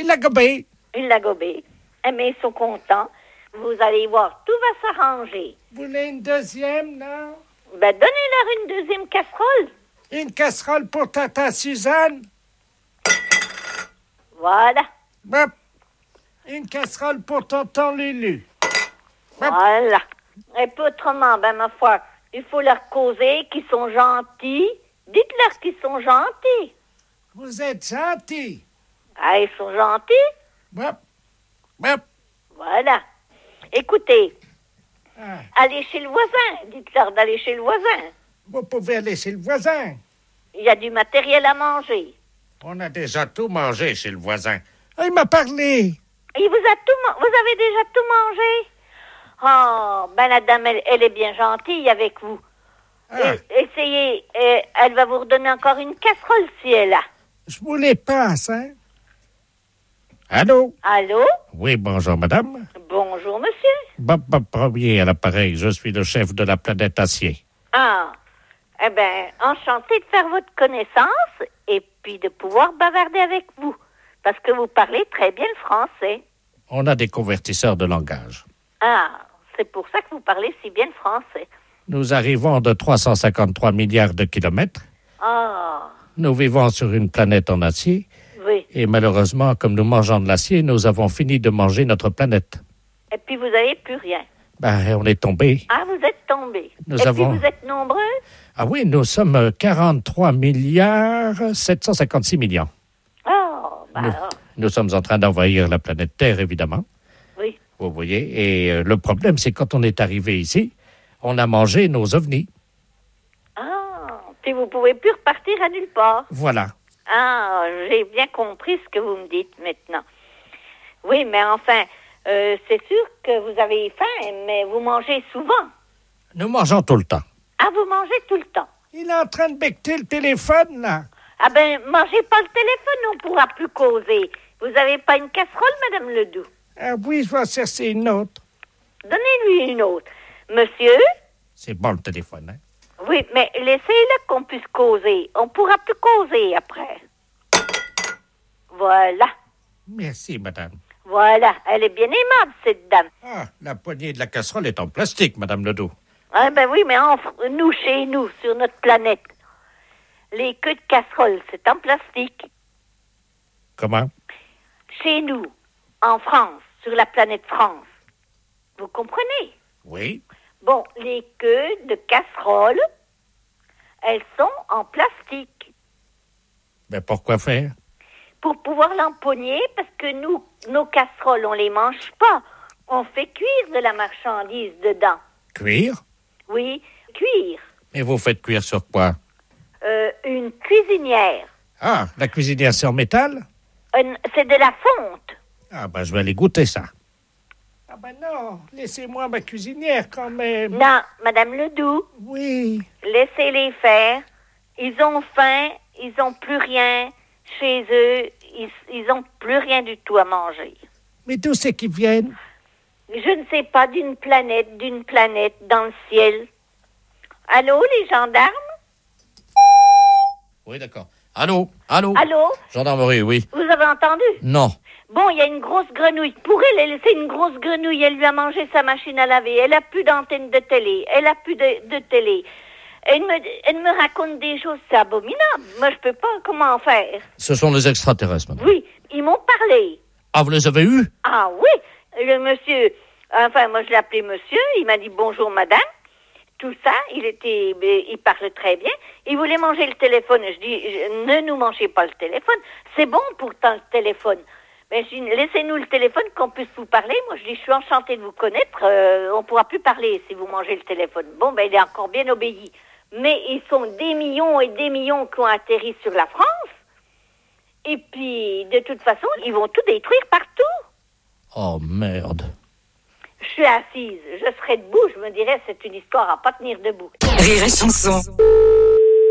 Il l'a gobé. Il l'a gobé. Mais ils sont contents. Vous allez voir, tout va s'arranger. Vous voulez une deuxième, non? Ben, donnez-leur une deuxième casserole. Une casserole pour tata Suzanne. Voilà. Hop. Une casserole pour tonton Lulu. Hop. Voilà. Et puis autrement, ben, ma foi, il faut leur causer qu'ils sont gentils. Dites-leur qu'ils sont gentils. Vous êtes gentil. Ah, ils sont gentils? Hop. Hop. Voilà. Écoutez, Ah. allez chez le voisin. Dites-leur d'aller chez le voisin. Vous pouvez aller chez le voisin. Il y a du matériel à manger. On a déjà tout mangé chez le voisin. Ah, il m'a parlé. Il vous a vous avez déjà tout mangé? Oh, ben la dame, elle est bien gentille avec vous. Ah. Essayez, elle va vous redonner encore une casserole si elle a. Je vous les passe, hein? Allô? Allô? Oui, bonjour, madame. Bonjour, monsieur. Bob Premier à l'appareil. Je suis le chef de la planète Acier. Ah, eh bien, enchanté de faire votre connaissance et puis de pouvoir bavarder avec vous. Parce que vous parlez très bien le français. On a des convertisseurs de langage. Ah, c'est pour ça que vous parlez si bien le français. Nous arrivons de 353 milliards de kilomètres. Ah, Nous vivons sur une planète en acier. oui. Et malheureusement, comme nous mangeons de l'acier, nous avons fini de manger notre planète. Et puis vous n'avez plus rien. Ben, on est tombé. Ah, vous êtes tombé. Nous et avons- puis vous êtes nombreux? Ah oui, nous sommes 43 milliards 756 millions. Oh, bah Nous, alors, nous sommes en train d'envahir la planète Terre, évidemment. oui. Vous voyez. Et le problème, c'est quand on est arrivé ici, on a mangé nos ovnis. Ah, puis vous pouvez plus repartir à nulle part. Voilà. Ah, j'ai bien compris ce que vous me dites maintenant. Oui, mais enfin, c'est sûr que vous avez faim, mais vous mangez souvent. Nous mangeons tout le temps. Ah, vous mangez tout le temps. Il est en train de becqueter le téléphone, là. Ah ben, mangez pas le téléphone, on pourra plus causer. Vous avez pas une casserole, Madame Ledoux? Ah oui, je vais en chercher une autre. Donnez-lui une autre. Monsieur? C'est bon, le téléphone, hein? Oui, mais laissez-le qu'on puisse causer. On pourra plus causer après. Voilà. Merci, madame. Voilà. Elle est bien aimable, cette dame. Ah, la poignée de la casserole est en plastique, madame Ledoux. Ah ben oui, mais nous, chez nous, sur notre planète, les queues de casserole, c'est en plastique. Comment? Chez nous, en France, sur la planète France. Vous comprenez? Oui. Bon, les queues de casserole, elles sont en plastique. Mais pourquoi faire? Pour pouvoir l'empoigner, parce que nous, nos casseroles, on les mange pas. On fait cuire de la marchandise dedans. Cuire? Oui, cuire. Mais vous faites cuire sur quoi? Une cuisinière. Ah, la cuisinière c'est en métal? C'est de la fonte. Ah, ben, je vais aller goûter ça. Ah, ben non, laissez-moi ma cuisinière quand même. Non, Madame Ledoux, Oui. laissez-les faire. Ils ont faim, ils ont plus rien chez eux. Ils ont plus rien du tout à manger. Mais d'où c'est qu'ils viennent? Je ne sais pas, d'une planète, dans le ciel. Allô, les gendarmes? Oui, d'accord. Allô? Allô? Allô? Gendarmerie, oui. Vous avez entendu? Non. Bon, il y a une grosse grenouille. Pour elle, c'est une grosse grenouille. Elle lui a mangé sa machine à laver. Elle a plus d'antenne de télé. Elle a plus de télé. Elle me raconte des choses, c'est abominable. Moi, je peux pas. Comment faire? Ce sont les extraterrestres, madame. Oui, ils m'ont parlé. Ah, vous les avez eus? Ah oui, le monsieur, enfin, moi, je l'ai appelé monsieur. Il m'a dit bonjour, madame. Tout ça, il parle très bien. Il voulait manger le téléphone. Je dis, ne nous mangez pas le téléphone. C'est bon pourtant le téléphone. Mais je dis, laissez-nous le téléphone qu'on puisse vous parler. Moi, je dis, je suis enchantée de vous connaître. On pourra plus parler si vous mangez le téléphone. Bon, ben, il est encore bien obéi. Mais ils sont des millions et des millions qui ont atterri sur la France. Et puis, de toute façon, ils vont tout détruire partout. Oh, merde. Je suis assise, je serai debout, je me dirais c'est une histoire à pas tenir debout. Rire et chanson.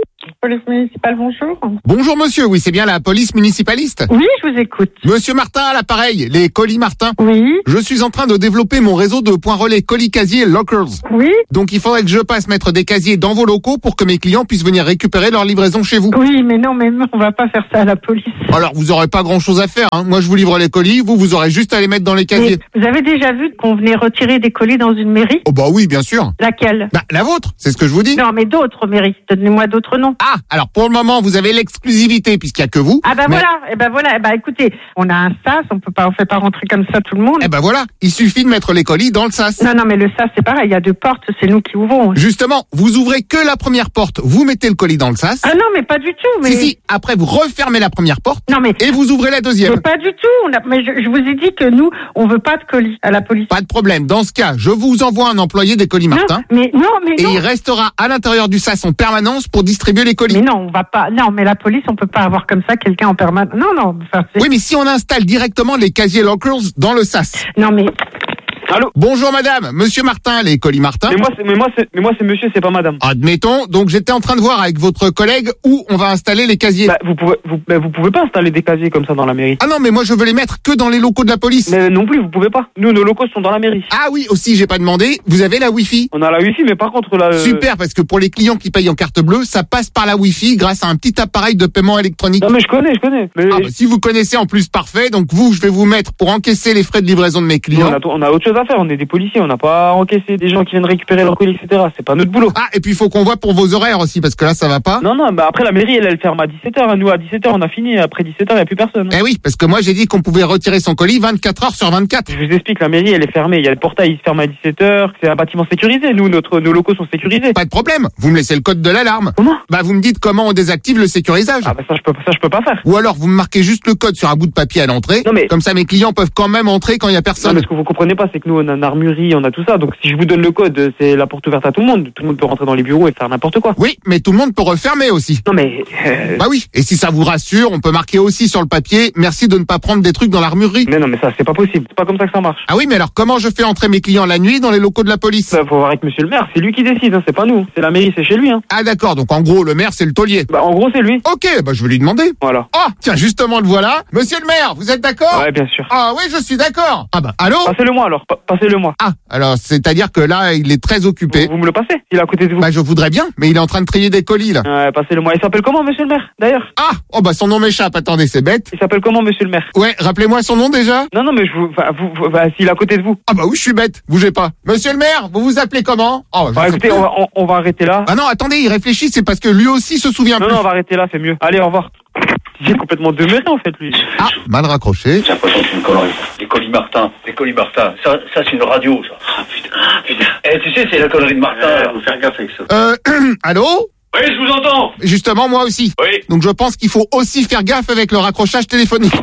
Police municipale, bonjour. Bonjour monsieur, oui, c'est bien la police municipaliste. Oui, je vous écoute. Monsieur Martin à l'appareil, les colis Martin. Oui. Je suis en train de développer mon réseau de points relais colis casiers lockers. Oui. Donc il faudrait que je passe mettre des casiers dans vos locaux pour que mes clients puissent venir récupérer leur livraison chez vous. Oui, mais non, on va pas faire ça à la police. Alors vous aurez pas grand chose à faire, hein. Moi je vous livre les colis, vous aurez juste à les mettre dans les casiers. Mais vous avez déjà vu qu'on venait retirer des colis dans une mairie? Oh bah oui, bien sûr. Laquelle? Bah la vôtre, c'est ce que je vous dis. Non, mais d'autres mairies. Donnez-moi d'autres noms. Ah, alors pour le moment, vous avez l'exclusivité puisqu'il y a que vous. Ah bah mais... voilà. Écoutez, on a un sas, on fait pas rentrer comme ça tout le monde. Eh ben voilà, il suffit de mettre les colis dans le sas. Non, mais le sas c'est pareil, il y a 2 portes, c'est nous qui ouvrons. Justement, vous ouvrez que la première porte, vous mettez le colis dans le sas. Ah non, mais pas du tout. Mais... Si, après vous refermez la première porte. Non, mais... Et vous ouvrez la deuxième. Mais pas du tout. Mais je vous ai dit que nous, on veut pas de colis à la police. Pas de problème. Dans ce cas, je vous envoie un employé des colis Martin. Non. Et il restera à l'intérieur du sas en permanence pour distribuer les colis. Mais non, on va pas. Non, mais la police, on peut pas avoir comme ça quelqu'un en permanence. Non. Oui, mais si on installe directement les casiers lockers dans le sas. Non, mais... Allô? Bonjour madame, monsieur Martin, les colis Martin. Mais moi c'est monsieur, c'est pas madame. Admettons, donc j'étais en train de voir avec votre collègue où on va installer les casiers. Bah, vous pouvez pas installer des casiers comme ça dans la mairie. Ah non, mais moi je veux les mettre que dans les locaux de la police. Mais non plus, vous pouvez pas. Nous, nos locaux sont dans la mairie. Ah oui, aussi, j'ai pas demandé, vous avez la Wi-Fi? On a la Wi-Fi, mais par contre là... Super, parce que pour les clients qui payent en carte bleue, ça passe par la Wi-Fi grâce à un petit appareil de paiement électronique. Non mais je connais. Mais... Ah bah, si vous connaissez en plus, parfait. Donc je vais vous mettre pour encaisser les frais de livraison de mes clients. On a autre chose à faire, on est des policiers, on n'a pas encaissé des gens qui viennent récupérer leurs colis, etc. C'est pas notre boulot. Ah, et puis il faut qu'on voit pour vos horaires aussi, parce que là ça va pas. Non, bah après la mairie, elle ferme à 17h. Nous à 17h, on a fini. Après 17h, il n'y a plus personne. Eh oui, parce que moi j'ai dit qu'on pouvait retirer son colis 24 heures sur 24. Je vous explique, la mairie, elle est fermée. Il y a le portail, il se ferme à 17h. C'est un bâtiment sécurisé. Nous, nos locaux sont sécurisés. Pas de problème. Vous me laissez le code de l'alarme. Comment? Bah vous me dites comment on désactive le sécurisage. Ah bah ça je peux pas faire. Ou alors vous me marquez juste le code sur un bout de papier à l'entrée. Non, mais... Comme ça mes clients peuvent quand même entrer quand il y a personne. Non, mais ce que vous comprenez pas, c'est que nous on a une armurerie, on a tout ça. Donc si je vous donne le code, c'est la porte ouverte à tout le monde. Tout le monde peut rentrer dans les bureaux et faire n'importe quoi. Oui, mais tout le monde peut refermer aussi. Non mais... Bah oui, et si ça vous rassure, on peut marquer aussi sur le papier, merci de ne pas prendre des trucs dans l'armurerie. Mais non, mais ça, c'est pas possible. C'est pas comme ça que ça marche. Ah oui, mais alors comment je fais entrer mes clients la nuit dans les locaux de la police? Bah, faut voir avec monsieur le maire, c'est lui qui décide, hein. C'est pas nous. C'est la mairie, c'est chez lui, hein. Ah d'accord, donc en gros, le maire, c'est le taulier. Bah, en gros, c'est lui. Ok, bah je vais lui demander. Voilà. Ah, tiens, justement, le voilà. Monsieur le maire, vous êtes d'accord? Ouais, bien sûr. Ah oui, je suis d'accord. Ah bah, allô? Passez-le-moi alors, passez-le-moi. Ah, alors, c'est-à-dire que là, il est très occupé. Vous me le passez? Il est à côté de vous. Bah, je voudrais bien, mais il est en train de trier des colis, là. Ouais, passez-le-moi. Il s'appelle comment, monsieur le maire, d'ailleurs? Ah, oh bah, son nom m'échappe, attendez, c'est bête. Il s'appelle comment, monsieur le maire? Ouais, rappelez-moi son nom déjà. Non, mais s'il est à côté de vous. Ah bah oui, je suis bête, bougez pas. Monsieur le maire, vous vous appelez comment? Oh, Bah, écoutez, on va arrêter là. Ah non, attendez, il réfléchit, c'est parce que lui aussi se souvient plus. Non, on va arrêter là, c'est mieux. Allez, au revoir. J'ai complètement demeuré, en fait, lui. Ah, mal raccroché. J'ai l'impression que c'est une connerie. Les colis Martin. Ça c'est une radio, ça. Ah putain. Eh, tu sais, c'est la connerie de Martin. Faut faire gaffe avec ça. Allô? Oui, je vous entends. Justement, moi aussi. Oui. Donc je pense qu'il faut aussi faire gaffe avec le raccrochage téléphonique.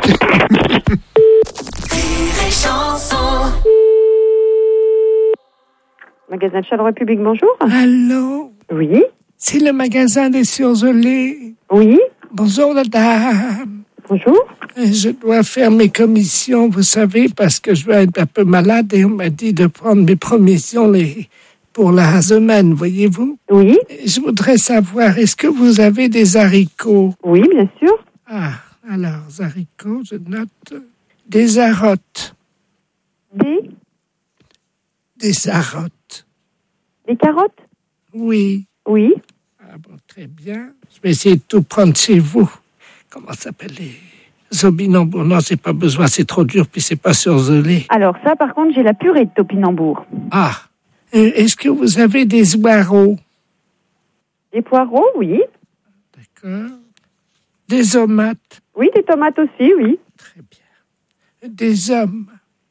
Magasin de Charleroi Public, bonjour. Allô? Oui. C'est le magasin des surgelés. Oui. Bonjour, madame. Bonjour. Je dois faire mes commissions, vous savez, parce que je vais être un peu malade et on m'a dit de prendre mes provisions pour la semaine, voyez-vous? Oui. Je voudrais savoir, est-ce que vous avez des haricots? Oui, bien sûr. Ah, alors, haricots, je note. Des arottes. Des arottes. Des carottes? Oui. Oui. Ah bon, très bien. Je vais essayer de tout prendre chez vous. Comment ça s'appelle les opinambours? Non, j'ai pas besoin, c'est trop dur, puis c'est pas surgelé. Alors ça, par contre, j'ai la purée de topinambour. Ah, est-ce que vous avez des oireaux? Des poireaux, oui. D'accord. Des tomates? Oui, des tomates aussi, oui. Très bien. Des hommes?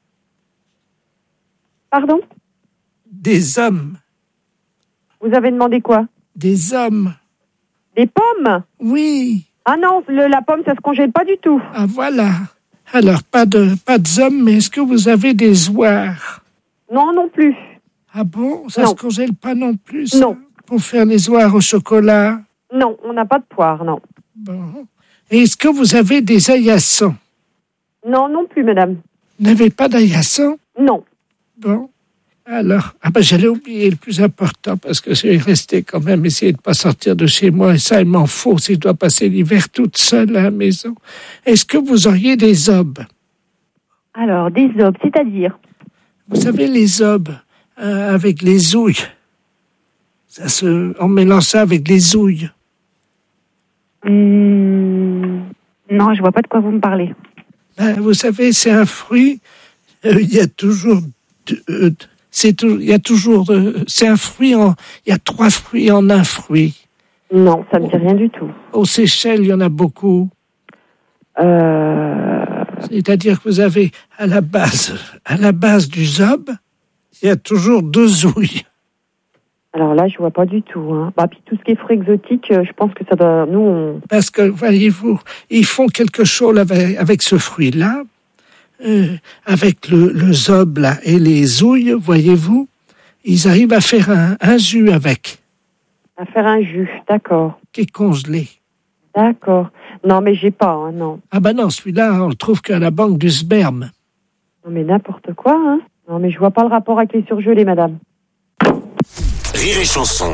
Pardon? Des hommes? Vous avez demandé quoi? Des hommes? Des pommes? Oui. Ah non, la pomme, ça se congèle pas du tout. Ah voilà. Alors, pas de hommes, mais est-ce que vous avez des oies? Non, non plus. Ah bon? Ça Non. se congèle pas non plus? Ça, Non. pour faire les oies au chocolat? Non, on n'a pas de poire, non. Bon. Et est-ce que vous avez des aillassons? Non, non plus, madame. Vous n'avez pas d'aillassons? Non. Bon. Alors, j'allais oublier le plus important parce que j'ai resté quand même essayer de pas sortir de chez moi et ça, il m'en faut si je dois passer l'hiver toute seule à la maison. Est-ce que vous auriez des obes? Alors, des obes, c'est-à-dire? Vous savez, les obes avec les ouilles. On mélange ça avec les ouilles. Non, je vois pas de quoi vous me parlez. Vous savez, c'est un fruit. Il y a toujours... c'est un fruit il y a 3 fruits en un fruit. Non, ça me dit rien du tout. Aux Seychelles, il y en a beaucoup. C'est-à-dire que vous avez à la base du zob, il y a toujours 2 ouilles. Alors là, je vois pas du tout. Hein. Puis tout ce qui est fruits exotiques, je pense que ça doit... Parce que, voyez-vous, ils font quelque chose avec ce fruit-là, avec le zob là, et les ouilles, voyez-vous, ils arrivent à faire un jus avec. À faire un jus, d'accord. Qui est congelé. D'accord. Non, mais j'ai pas, hein, non. Non, celui-là, on le trouve qu'à la banque du sperme. Non, mais n'importe quoi, hein. Non, mais je vois pas le rapport avec les surgelés, madame. Rire et Chanson.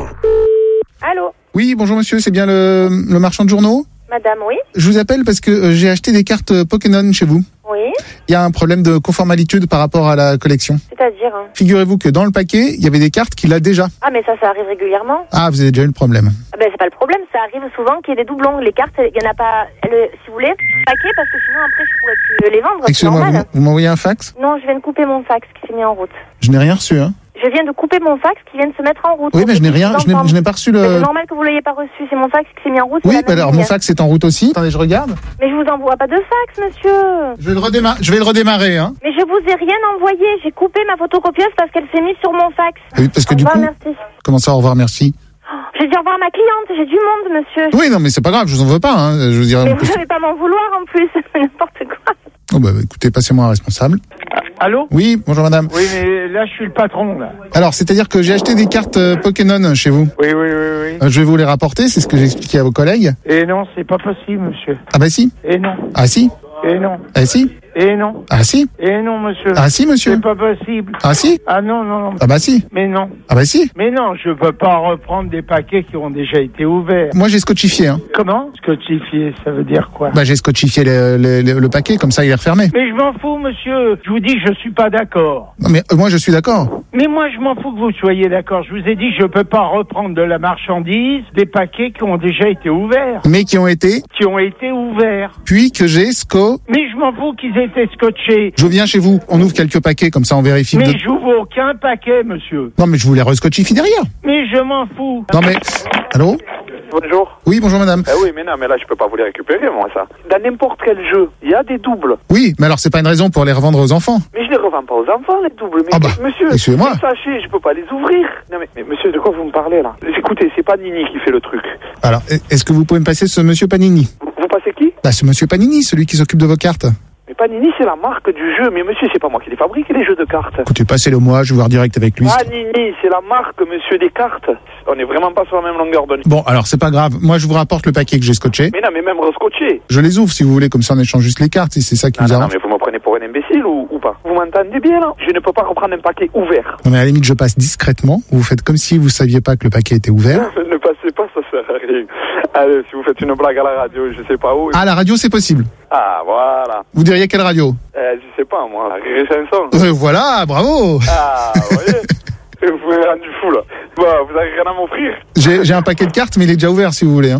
Allô? Oui, bonjour monsieur, c'est bien le marchand de journaux? Madame, oui? Je vous appelle parce que j'ai acheté des cartes Pokémon chez vous. Oui? Il y a un problème de conformalitude par rapport à la collection. C'est-à-dire? Figurez-vous que dans le paquet, il y avait des cartes qu'il a déjà. Ah, mais ça arrive régulièrement. Ah, vous avez déjà eu le problème. C'est pas le problème, ça arrive souvent qu'il y ait des doublons. Les cartes, il y en a pas, si vous voulez, paquet, parce que sinon après je pourrais plus les vendre. Excusez-moi, vous m'envoyez un fax? Non, je viens de couper mon fax qui s'est mis en route. Je n'ai rien reçu, hein. Je viens de couper mon fax qui vient de se mettre en route. Oui, mais je n'ai pas reçu le... C'est normal que vous l'ayez pas reçu, c'est mon fax qui s'est mis en route. Oui, alors mon fax est en route aussi. Attendez, je regarde. Mais je vous envoie pas de fax, monsieur. Je vais le redémarrer, hein. Mais je vous ai rien envoyé, j'ai coupé ma photocopieuse parce qu'elle s'est mise sur mon fax. Oui, parce que au du revoir, coup... merci. Comment ça, au revoir, merci? J'ai dit au revoir à ma cliente, j'ai du monde, monsieur. Oui, non, mais c'est pas grave, je vous en veux pas, hein. Je veux dire... Mais vous savez pas m'en vouloir en plus, n'importe quoi. Oh écoutez, passez-moi un responsable. Allô? Oui, bonjour madame. Oui, mais là, je suis le patron, là. Alors, c'est-à-dire que j'ai acheté des cartes Pokémon chez vous. Oui. Je vais vous les rapporter, c'est ce que j'ai expliqué à vos collègues. Et non, c'est pas possible, monsieur. Ah bah si. Et non. Ah si. Et non. Ah si. Et non. Ah si. Et non, monsieur. Ah si, monsieur. C'est pas possible. Ah si. Ah non. Ah bah si. Mais non. Ah bah si. Mais non, je peux pas reprendre des paquets qui ont déjà été ouverts. Moi j'ai scotchifié, hein. Comment? Scotchifié, ça veut dire quoi? J'ai scotchifié le paquet, comme ça il est refermé. Mais je m'en fous, monsieur. Je vous dis, je suis pas d'accord. Non mais moi je suis d'accord. Mais moi, je m'en fous que vous soyez d'accord. Je vous ai dit, je peux pas reprendre de la marchandise, des paquets qui ont déjà été ouverts. Mais qui ont été ouverts. Puis que j'ai Mais je m'en fous qu'ils aient été scotchés. Je viens chez vous, on ouvre quelques paquets, comme ça on vérifie. Mais j'ouvre aucun paquet, monsieur. Non mais je vous les rescotchifie derrière. Mais je m'en fous. Non mais... Allô? Bonjour. Oui, bonjour madame. Oui, mais non, mais là je peux pas vous les récupérer, moi, ça. Dans n'importe quel jeu, il y a des doubles. Oui, mais alors c'est pas une raison pour les revendre aux enfants. Mais je les revends pas aux enfants, les doubles. Mais monsieur, excusez-moi. Les sachets, je peux pas les ouvrir. Non mais monsieur, de quoi vous me parlez là? Écoutez, c'est pas Nini qui fait le truc. Alors, est-ce que vous pouvez me passer ce monsieur Panini? Vous passez qui? Ce monsieur Panini, celui qui s'occupe de vos cartes. Mais Panini, c'est la marque du jeu. Mais monsieur, c'est pas moi qui les fabrique, les jeux de cartes. Écoutez, passez-le moi, je vais voir direct avec lui. Panini, c'est la marque, monsieur, des cartes. On est vraiment pas sur la même longueur d'onde. Bon, alors c'est pas grave. Moi, je vous rapporte le paquet que j'ai scotché. Mais non, mais même rescotché. Je les ouvre si vous voulez, comme ça on échange juste les cartes, si c'est ça qui vous arrange. Non, mais vous me prenez pour un imbécile ou pas? Vous m'entendez bien, là? Je ne peux pas reprendre un paquet ouvert. Non, mais à la limite, je passe discrètement. Vous faites comme si vous saviez pas que le paquet était ouvert. Ne passez pas, ça sert à rien. Allez, si vous faites une blague à la radio, je sais pas où. Ah, la radio, c'est possible. Ah, voilà. Vous diriez quelle radio? Je sais pas, moi, la Rire et Chanson. Voilà, bravo. Ah, vous voyez. Vous m'avez rendu fou, là. Bon, vous avez rien à m'offrir? J'ai un paquet de cartes, mais il est déjà ouvert, si vous voulez. Hein.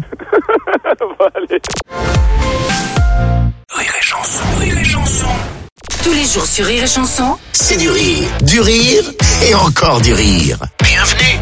Bon, allez. Rire et Chanson. Rire et Chanson. Tous les jours sur Rire et Chanson, C'est du rire et encore du rire. Bienvenue.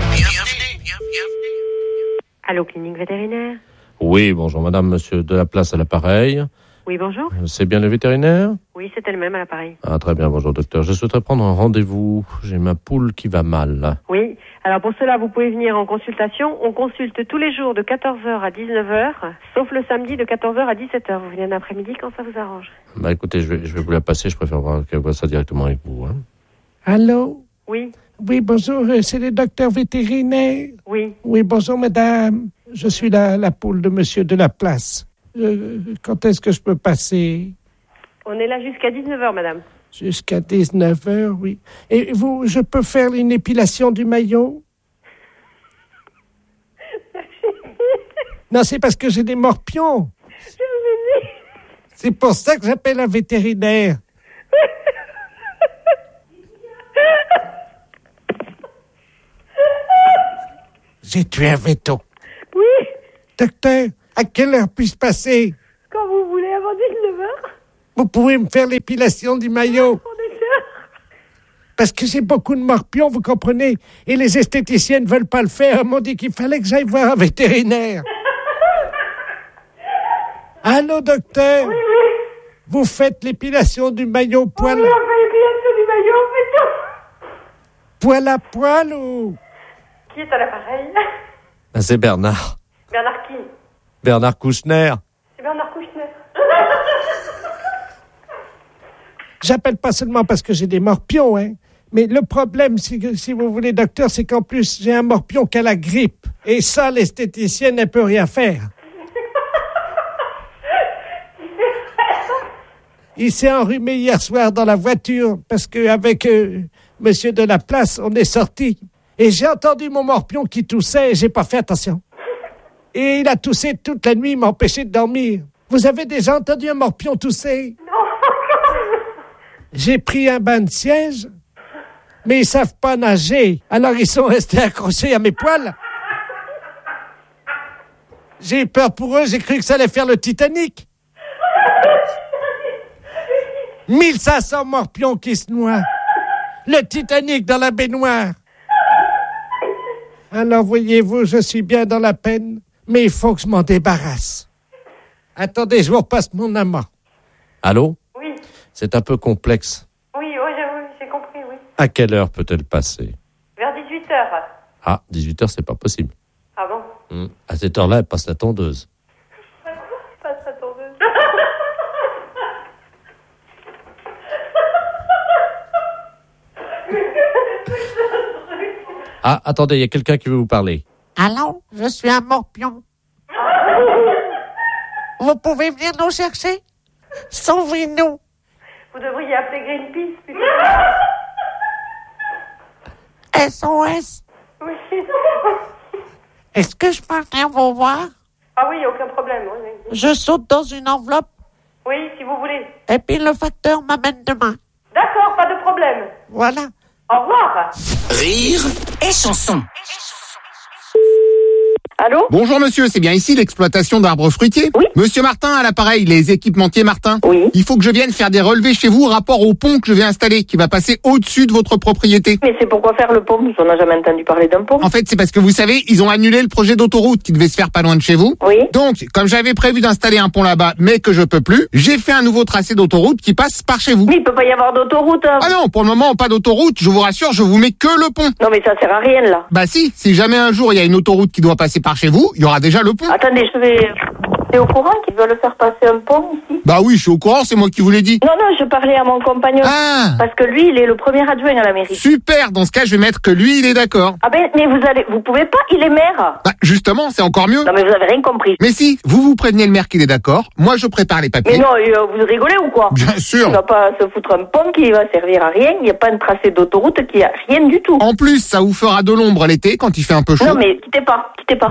Allô, clinique vétérinaire? Oui, bonjour madame, monsieur de la place à l'appareil. Oui, bonjour. C'est bien le vétérinaire? Oui, c'est elle-même à l'appareil. Ah, très bien, bonjour docteur. Je souhaiterais prendre un rendez-vous. J'ai ma poule qui va mal. Oui, alors pour cela, vous pouvez venir en consultation. On consulte tous les jours de 14h à 19h, sauf le samedi de 14h à 17h. Vous venez en après-midi quand ça vous arrange. Écoutez, je vais vous la passer. Je préfère qu'elle voit ça directement avec vous. Hein. Allô? Oui. Oui, bonjour, c'est le docteur vétérinaire. Oui. Oui, bonjour madame. Je suis la poule de monsieur de la place. Quand est-ce que je peux passer? On est là jusqu'à 19h, madame. Jusqu'à 19h, oui. Et vous, je peux faire une épilation du maillot? Non, c'est parce que j'ai des morpions. C'est pour ça que j'appelle un vétérinaire. J'ai tué un véto. Oui. Docteur, à quelle heure puis-je passer? Quand vous voulez, avant 19h. Vous pouvez me faire l'épilation du maillot? Parce que j'ai beaucoup de morpions, vous comprenez? Et les esthéticiens ne veulent pas le faire. Ils m'ont dit qu'il fallait que j'aille voir un vétérinaire. Allô, docteur? Oui, oui. Vous faites l'épilation du maillot poil? Oui, on fait l'épilation du maillot, on fait tout. Poil à poil ou? Qui est à l'appareil? Ben, c'est Bernard. Bernard qui? Bernard Kouchner. C'est Bernard Kouchner. J'appelle pas seulement parce que j'ai des morpions, hein. Mais le problème, si vous voulez, docteur, c'est qu'en plus, j'ai un morpion qui a la grippe. Et ça, l'esthéticienne ne peut rien faire. Il s'est enrhumé hier soir dans la voiture parce qu'avec monsieur de la place, on est sortis. Et j'ai entendu mon morpion qui toussait et j'ai pas fait attention. Et il a toussé toute la nuit, il m'a empêché de dormir. Vous avez déjà entendu un morpion tousser? Non. J'ai pris un bain de siège, mais ils savent pas nager. Alors ils sont restés accrochés à mes poils. J'ai eu peur pour eux, j'ai cru que ça allait faire le Titanic. 1500 morpions qui se noient. Le Titanic dans la baignoire. Alors, voyez-vous, je suis bien dans la peine, mais il faut que je m'en débarrasse. Attendez, je vous repasse mon amant. Allô? Oui. C'est un peu complexe. Oui, j'ai compris, oui. À quelle heure peut-elle passer? Vers 18h. Ah, 18h, c'est pas possible. Ah bon? À cette heure-là, elle passe la tondeuse. Passe la tondeuse. Ah, attendez, il y a quelqu'un qui veut vous parler. Allô, je suis un morpion. Vous pouvez venir nous chercher? Sauvez-nous. Vous devriez appeler Greenpeace, plutôt. SOS. Oui. Est-ce que je peux venir vous voir? Ah oui, aucun problème. Oui. Je saute dans une enveloppe Oui, si vous voulez. et puis le facteur m'amène demain. D'accord, pas de problème. Voilà. Au revoir. Rire et chanson. Allô? Bonjour monsieur, c'est bien ici l'exploitation d'arbres fruitiers? Oui. Monsieur Martin à l'appareil, les équipementiers Martin. Oui. Il faut que je vienne faire des relevés chez vous rapport au pont que je vais installer, qui va passer au-dessus de votre propriété. Mais c'est pourquoi faire le pont? On n'a jamais entendu parler d'un pont. En fait, c'est parce que vous savez, ils ont annulé le projet d'autoroute qui devait se faire pas loin de chez vous. Oui. Donc, comme j'avais prévu d'installer un pont là-bas, mais que je peux plus, j'ai fait un nouveau tracé d'autoroute qui passe par chez vous. Mais il peut pas y avoir d'autoroute. Hein. Ah non, pour le moment, pas d'autoroute, je vous rassure, je vous mets que le pont. Non mais ça sert à rien là. Bah si jamais un jour il y a une autoroute qui doit passer par chez vous, il y aura déjà le pont. Attendez, T'es au courant qu'ils veulent faire passer un pont ici? Bah oui, je suis au courant, c'est moi qui vous l'ai dit. Non, je parlais à mon compagnon. Ah. Parce que lui, il est le premier adjoint à la mairie. Super, dans ce cas, je vais mettre que lui, il est d'accord. Ah ben, mais vous pouvez pas, il est maire. Bah justement, c'est encore mieux. Non mais vous avez rien compris. Mais si, vous prévenez le maire qu'il est d'accord, moi je prépare les papiers. Mais non, vous rigolez ou quoi? Bien sûr. Il va pas se foutre un pont qui va servir à rien, il n'y a pas un tracé d'autoroute qui a rien du tout. En plus, ça vous fera de l'ombre l'été quand il fait un peu chaud. Non mais quittez pas.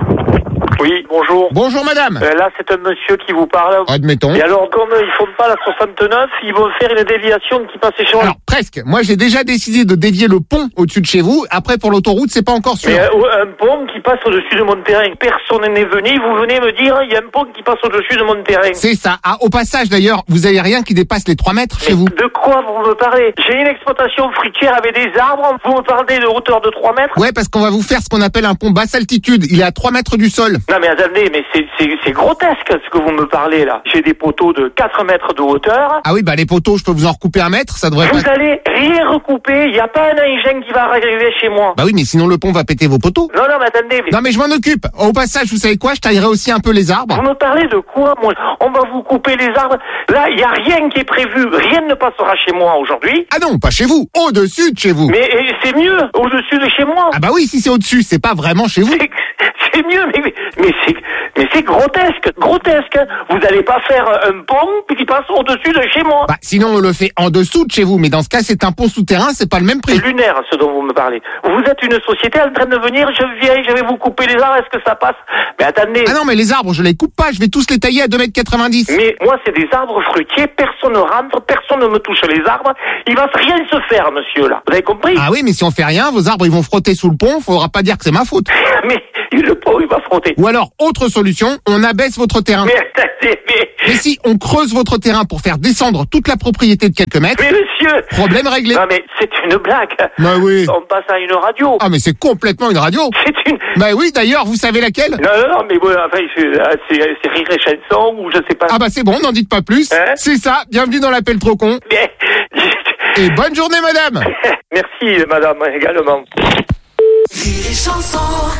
Oui, bonjour. Bonjour madame. Là, c'est un monsieur qui vous parle. Admettons. Et alors, comme ils font pas la 69, ils vont faire une déviation qui passe chez moi. Alors, presque. Moi, j'ai déjà décidé de dévier le pont au-dessus de chez vous. Après, pour l'autoroute, c'est pas encore sûr. Mais un pont qui passe au-dessus de mon terrain. Personne n'est venu. Vous venez me dire, il y a un pont qui passe au-dessus de mon terrain. C'est ça. Ah, au passage, d'ailleurs, vous avez rien qui dépasse les 3 mètres chez vous. De quoi vous me parlez? J'ai une exploitation fruitière avec des arbres. Vous me parlez de hauteur de 3 mètres? Ouais, parce qu'on va vous faire ce qu'on appelle un pont basse altitude. Il est à 3 mètres du sol. Non, mais attendez, mais c'est grotesque ce que vous me parlez là. J'ai des poteaux de 4 mètres de hauteur. Ah oui, bah les poteaux, je peux vous en recouper 1 mètre, ça devrait Vous pas... allez rien recouper, il n'y a pas un ingénieur qui va arriver chez moi. Bah oui, mais sinon le pont va péter vos poteaux. Non, mais attendez. Non, mais je m'en occupe. Au passage, vous savez quoi? Je taillerai aussi un peu les arbres. Vous me parlez de quoi, moi? On va vous couper les arbres. Là, il n'y a rien qui est prévu. Rien ne passera chez moi aujourd'hui. Ah non, pas chez vous. Au-dessus de chez vous. Mais c'est mieux, au-dessus de chez moi. Ah bah oui, si c'est au-dessus, c'est pas vraiment chez vous. C'est mieux, Mais c'est grotesque. Vous n'allez pas faire un pont puis qui passe au-dessus de chez moi. Bah, sinon on le fait en dessous de chez vous, mais dans ce cas c'est un pont souterrain, c'est pas le même prix. C'est lunaire ce dont vous me parlez. Vous êtes une société en train de venir, je vais vous couper les arbres, est-ce que ça passe? Mais attendez. Ah non, mais les arbres je les coupe pas, je vais tous les tailler à 2,90 m. Mais moi c'est des arbres fruitiers, personne ne rentre, personne ne me touche les arbres, il va rien se faire monsieur là. Vous avez compris? Ah oui, mais si on fait rien, vos arbres ils vont frotter sous le pont, faudra pas dire que c'est ma faute. Mais le pont il va frotter. Ou alors, autre solution, on abaisse votre terrain. Mais attendez, Mais si on creuse votre terrain pour faire descendre toute la propriété de quelques mètres, mais monsieur, problème réglé. Non mais c'est une blague. Bah oui. On passe à une radio. Ah mais c'est complètement une radio. C'est une... Bah oui, d'ailleurs, vous savez laquelle? Non, mais bon, enfin, c'est Rire et Chanson ou je sais pas. Ah bah c'est bon, n'en dites pas plus. Hein? C'est ça, bienvenue dans l'appel trop con. Mais... Et bonne journée madame. Merci madame, également. Rire et Chanson.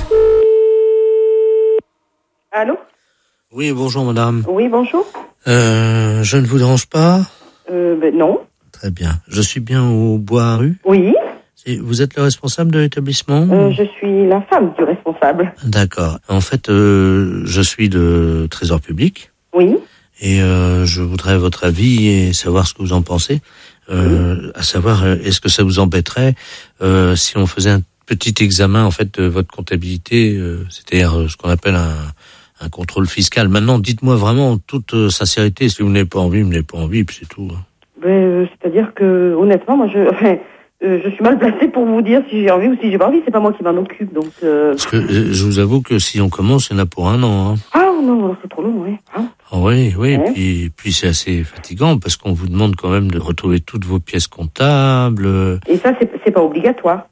Allô? Oui, bonjour madame. Oui, bonjour. Je ne vous dérange pas? Non. Très bien. Je suis bien au Bois rue. Oui. Vous êtes le responsable de l'établissement? Je suis la femme du responsable. D'accord. En fait, je suis de Trésor Public. Oui. Et je voudrais votre avis et savoir ce que vous en pensez. À savoir, est-ce que ça vous embêterait si on faisait un petit examen en fait de votre comptabilité, c'est-à-dire ce qu'on appelle un contrôle fiscal. Maintenant, dites-moi vraiment en toute sincérité, si vous n'avez pas envie, vous n'avez pas envie, puis c'est tout. C'est-à-dire que, honnêtement, moi, je suis mal placée pour vous dire si j'ai envie ou si j'ai pas envie. C'est pas moi qui m'en occupe, donc. Parce que je vous avoue que si on commence, il y en a pour 1 an. Hein. Ah non, c'est trop long, oui. Hein? Oui, ouais. Puis c'est assez fatigant parce qu'on vous demande quand même de retrouver toutes vos pièces comptables. Et ça, c'est pas obligatoire.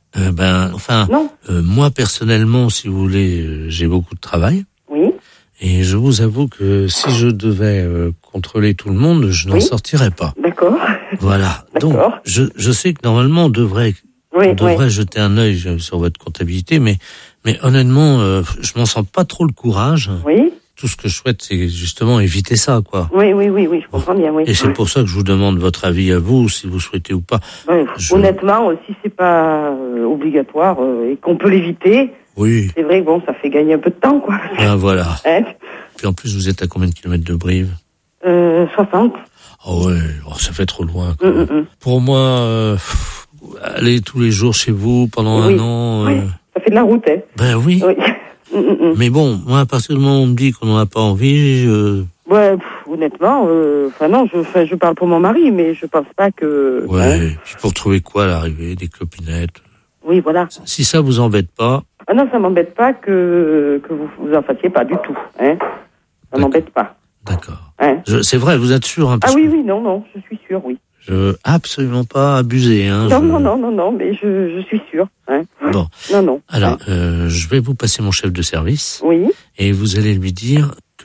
Moi personnellement, si vous voulez, j'ai beaucoup de travail. Oui. Et je vous avoue que si je devais contrôler tout le monde, je n'en sortirais pas. D'accord. Voilà. D'accord. Donc, je sais que normalement, on devrait jeter un œil sur votre comptabilité, mais honnêtement, je m'en sens pas trop le courage. Oui. Tout ce que je souhaite, c'est justement éviter ça, quoi. Oui, je comprends bien, oui. Et c'est pour ça que je vous demande votre avis à vous, si vous souhaitez ou pas. Oui. Honnêtement, si c'est pas obligatoire et qu'on peut l'éviter, oui. C'est vrai que bon, ça fait gagner un peu de temps, quoi. Ah, voilà. Hein? Puis en plus, vous êtes à combien de kilomètres de Brive? 60. Oh ouais, ça fait trop loin. Pour moi, aller tous les jours chez vous pendant 1 an... Oui, ça fait de la route, hein. Ben oui. Mais bon, moi, à partir du moment où on me dit qu'on n'en a pas envie... Ouais, honnêtement, non, je parle pour mon mari, mais je pense pas que... Ouais, puis pour trouver quoi à l'arrivée? Des clopinettes? Oui, voilà. Si ça vous embête pas... Ah non, ça m'embête pas que vous en fassiez pas du tout, hein. Ça m'embête pas. D'accord. Hein? C'est vrai, vous êtes sûr, hein? Ah oui, non, je suis sûre, oui. Je veux absolument pas abuser, hein. Non, mais je suis sûre, hein. Bon. Non. Alors, je vais vous passer mon chef de service. Oui. Et vous allez lui dire que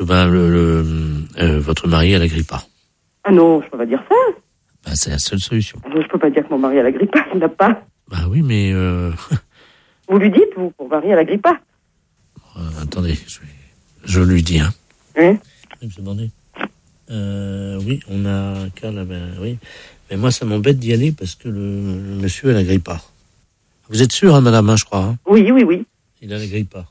votre mari a la grippa. Ah non, je peux pas dire ça. C'est la seule solution. Je peux pas dire que mon mari a la grippa, il n'a pas. Bah oui, mais... Vous lui dites, vous, mon mari a la grippa. Attendez, je lui dis, hein. Hein? Je me demandais. Oui, on a un cas là, oui. Mais moi, ça m'embête d'y aller parce que le monsieur a la grippa. Vous êtes sûr, hein, madame, hein, je crois, hein? Oui. Il a la grippa.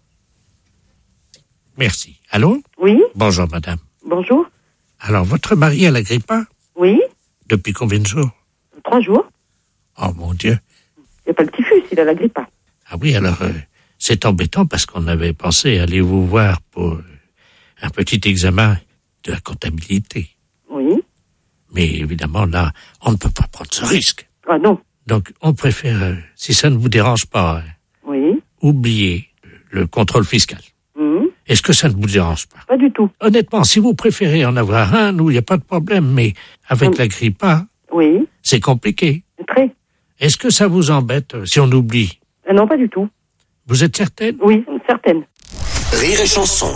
Merci. Allô? Oui. Bonjour, madame. Bonjour. Alors, votre mari a la grippa? Oui. Depuis combien de jours? 3 jours. Oh, mon Dieu. Il n'y a pas le typhus, il a la grippa. Ah oui, alors, c'est embêtant parce qu'on avait pensé aller vous voir pour un petit examen de la comptabilité. Oui. Mais évidemment, là, on ne peut pas prendre ce risque. Ah non. Donc, on préfère, si ça ne vous dérange pas, oublier le contrôle fiscal. Est-ce que ça ne vous dérange pas? Pas du tout. Honnêtement, si vous préférez en avoir un, nous, il n'y a pas de problème, mais avec la grippa, c'est compliqué. Très. Est-ce que ça vous embête si on oublie? Non, pas du tout. Vous êtes certaine? Oui, certaine. Rire et Chanson.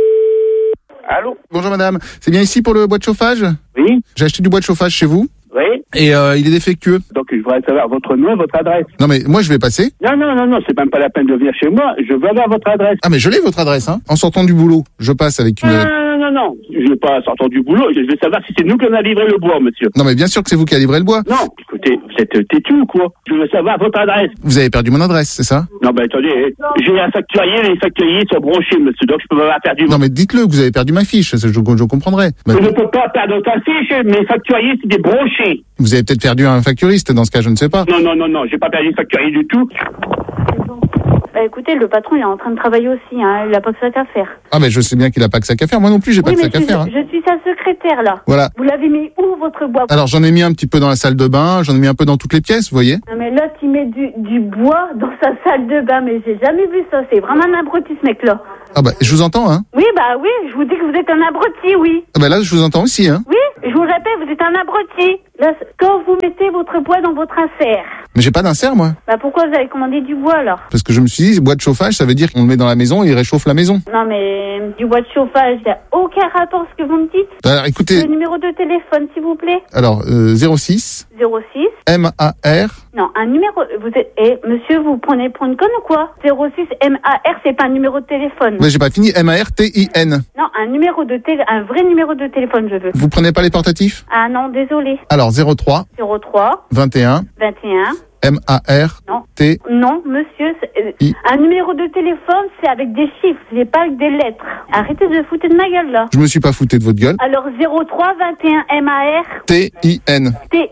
Allô? Bonjour madame, c'est bien ici pour le bois de chauffage? Oui. J'ai acheté du bois de chauffage chez vous. Oui. Et il est défectueux. Donc je voudrais savoir votre nom et votre adresse. Non mais moi je vais passer. Non, c'est même pas la peine de venir chez moi, je veux avoir votre adresse. Ah mais je l'ai votre adresse, hein. En sortant du boulot, je passe avec une... Non, je vais pas sortir du boulot, je vais savoir si c'est nous qui on a livré le bois, monsieur. Non mais bien sûr que c'est vous qui a livré le bois. Non, écoutez, vous êtes têtu ou quoi? Je veux savoir votre adresse. Vous avez perdu mon adresse, c'est ça? Non, ben attendez, j'ai un facturier, les facturiers sont branchés, monsieur, donc je peux pas perdre Non, mais dites-le, que vous avez perdu ma fiche, je comprendrai. Je ne peux pas perdre ta fiche, mes facturiers, c'est des branchés. Vous avez peut-être perdu un facturiste, dans ce cas, je ne sais pas. Non, j'ai pas perdu de facturier du tout. Écoutez, le patron, il est en train de travailler aussi, hein. Il a pas que ça qu'à faire. Ah, mais je sais bien qu'il a pas que ça qu'à faire. Moi non plus, j'ai pas que ça qu'à faire. Hein. Je suis sa secrétaire, là. Voilà. Vous l'avez mis où, votre bois? Alors, j'en ai mis un petit peu dans la salle de bain, j'en ai mis un peu dans toutes les pièces, vous voyez? Non, mais là, il met du bois dans sa salle de bain, mais j'ai jamais vu ça. C'est vraiment un abruti, ce mec-là. Ah bah, je vous entends, hein? Oui, je vous dis que vous êtes un abruti, oui. Ah bah là, je vous entends aussi, hein? Oui, je vous répète, vous êtes un abruti. Là, quand vous mettez votre bois dans votre insert. Mais j'ai pas d'insert, moi. Bah, pourquoi vous avez commandé du bois, alors? Parce que je me suis dit, bois de chauffage, ça veut dire qu'on le met dans la maison et il réchauffe la maison. Non, mais du bois de chauffage, il n'y a aucun rapport ce que vous me dites. Alors, écoutez. Le numéro de téléphone, s'il vous plaît. Alors, 06. 06. MAR. Non, un numéro. Monsieur, vous prenez pour une conne ou quoi? 06 MAR, c'est pas un numéro de téléphone. Mais j'ai pas fini. MARTIN. Non, un vrai numéro de téléphone, je veux. Vous prenez pas les portatifs? Ah non, désolé. Alors, 03. 21. MAR. Non. T. Non, monsieur. Un numéro de téléphone, c'est avec des chiffres, c'est pas avec des lettres. Arrêtez de foutre de ma gueule, là. Je me suis pas fouté de votre gueule. Alors, 03 21 MAR. TIN.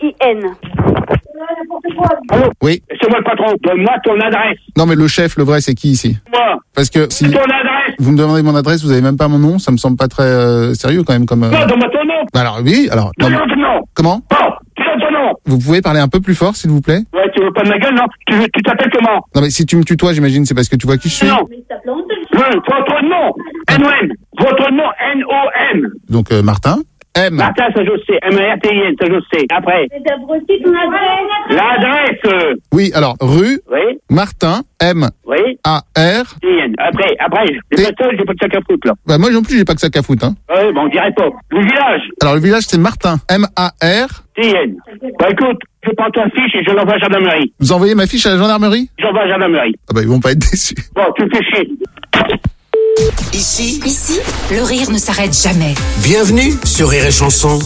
Allô? Oui. C'est moi le patron. Donne-moi ton adresse. Non, mais le chef, le vrai, c'est qui ici? Moi. Parce que si ton adresse. Vous me demandez mon adresse, vous avez même pas mon nom, ça me semble pas très sérieux quand même comme. Non, donne-moi ton nom. Bah alors oui, alors. Donne-moi ton nom. Comment? Oh, tu donnes ton nom. Vous pouvez parler un peu plus fort, s'il vous plaît? Ouais, tu veux pas de ma gueule, non? Tu t'appelles comment? Non, mais si tu me tutoies, j'imagine, c'est parce que tu vois qui je suis. Non. Votre nom. N-O-M. Votre nom, N-O-M. Donc, Martin. M. Martin, ça je sais. M-A-R-T-I-N, ça je sais. Après. C'est abruti ton adresse. L'adresse. Oui, alors, rue. Oui. Martin. M. Oui. A-R. T-I-N. Après. J'ai pas de sac à foutre, là. Bah, moi non plus, j'ai pas que ça qu'à foutre, hein. Ouais, bon, on dirait pas. Le village. Alors, le village, c'est Martin. M-A-R. T-I-N. Bah, écoute, je prends ta fiche et je l'envoie à la gendarmerie. Vous envoyez ma fiche à la gendarmerie? J'envoie à la gendarmerie. Ah bah, ils vont pas être déçus. Bon, tu me fais chier. Ici, le rire ne s'arrête jamais. Bienvenue sur Rire et Chanson.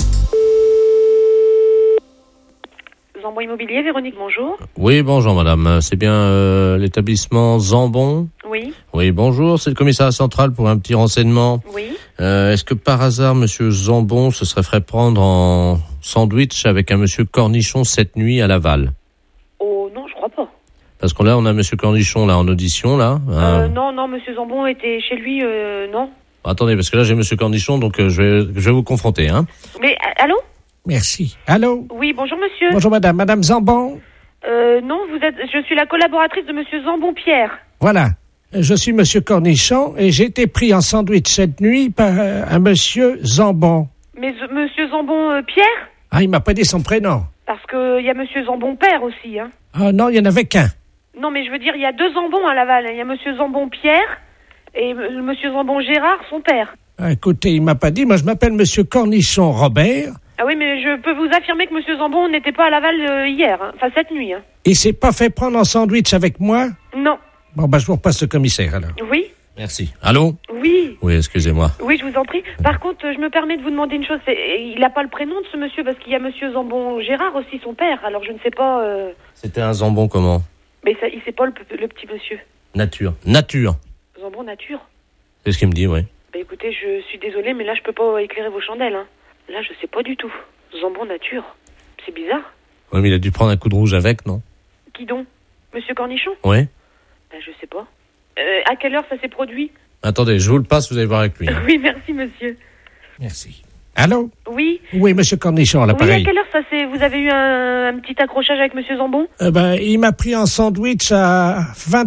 Zambon Immobilier, Véronique, bonjour. Oui, bonjour madame. C'est bien l'établissement Zambon? Oui. Oui, bonjour. C'est le commissariat central pour un petit renseignement. Oui. Est-ce que par hasard, monsieur Zambon se serait fait prendre en sandwich avec un monsieur Cornichon cette nuit à Laval? Oh non, je crois pas. Parce qu'on a monsieur Cornichon là en audition là. Non, monsieur Zambon était chez lui, non. Attendez, parce que là j'ai monsieur Cornichon, donc je vais vous confronter, hein. Mais allô? Merci. Allô? Oui, bonjour monsieur. Bonjour madame. Madame Zambon? Non, je suis la collaboratrice de monsieur Zambon Pierre. Voilà. Je suis monsieur Cornichon et j'ai été pris en sandwich cette nuit par un monsieur Zambon. Mais monsieur Zambon Pierre? Ah, il m'a pas dit son prénom. Parce que il y a monsieur Zambon Père aussi, hein. Ah non, il y en avait qu'un. Non, mais je veux dire, il y a deux Zambons à Laval. Il y a monsieur Zambon Pierre et monsieur Zambon Gérard, son père. Ah, écoutez, il m'a pas dit. Moi, je m'appelle monsieur Cornichon Robert. Ah oui, mais je peux vous affirmer que monsieur Zambon n'était pas à Laval hier, hein. Enfin cette nuit. Hein. Il s'est pas fait prendre en sandwich avec moi? Non. Bon, bah, je vous repasse le commissaire, alors. Oui. Merci. Allô? Oui. Oui, excusez-moi. Oui, je vous en prie. Par contre, je me permets de vous demander une chose. Il n'a pas le prénom de ce monsieur, parce qu'il y a monsieur Zambon Gérard aussi, son père. Alors, je ne sais pas... C'était un Zambon comment? Mais ça, il sait pas le petit monsieur. Nature. Zambon Nature. C'est ce qu'il me dit, oui. Bah écoutez, je suis désolée, mais là, je peux pas éclairer vos chandelles. Hein. Là, je sais pas du tout. Zambon Nature. C'est bizarre. Oui, mais il a dû prendre un coup de rouge avec, non? Qui donc? Monsieur Cornichon? Oui. Bah, je sais pas. À quelle heure ça s'est produit? Attendez, je vous le passe, vous allez voir avec lui. Hein. Oui, merci, monsieur. Merci. Allô? Oui. Oui, monsieur Cornichon, à l'appareil. Oui, à quelle heure ça s'est... Vous avez eu un petit accrochage avec monsieur Zambon? Il m'a pris en sandwich à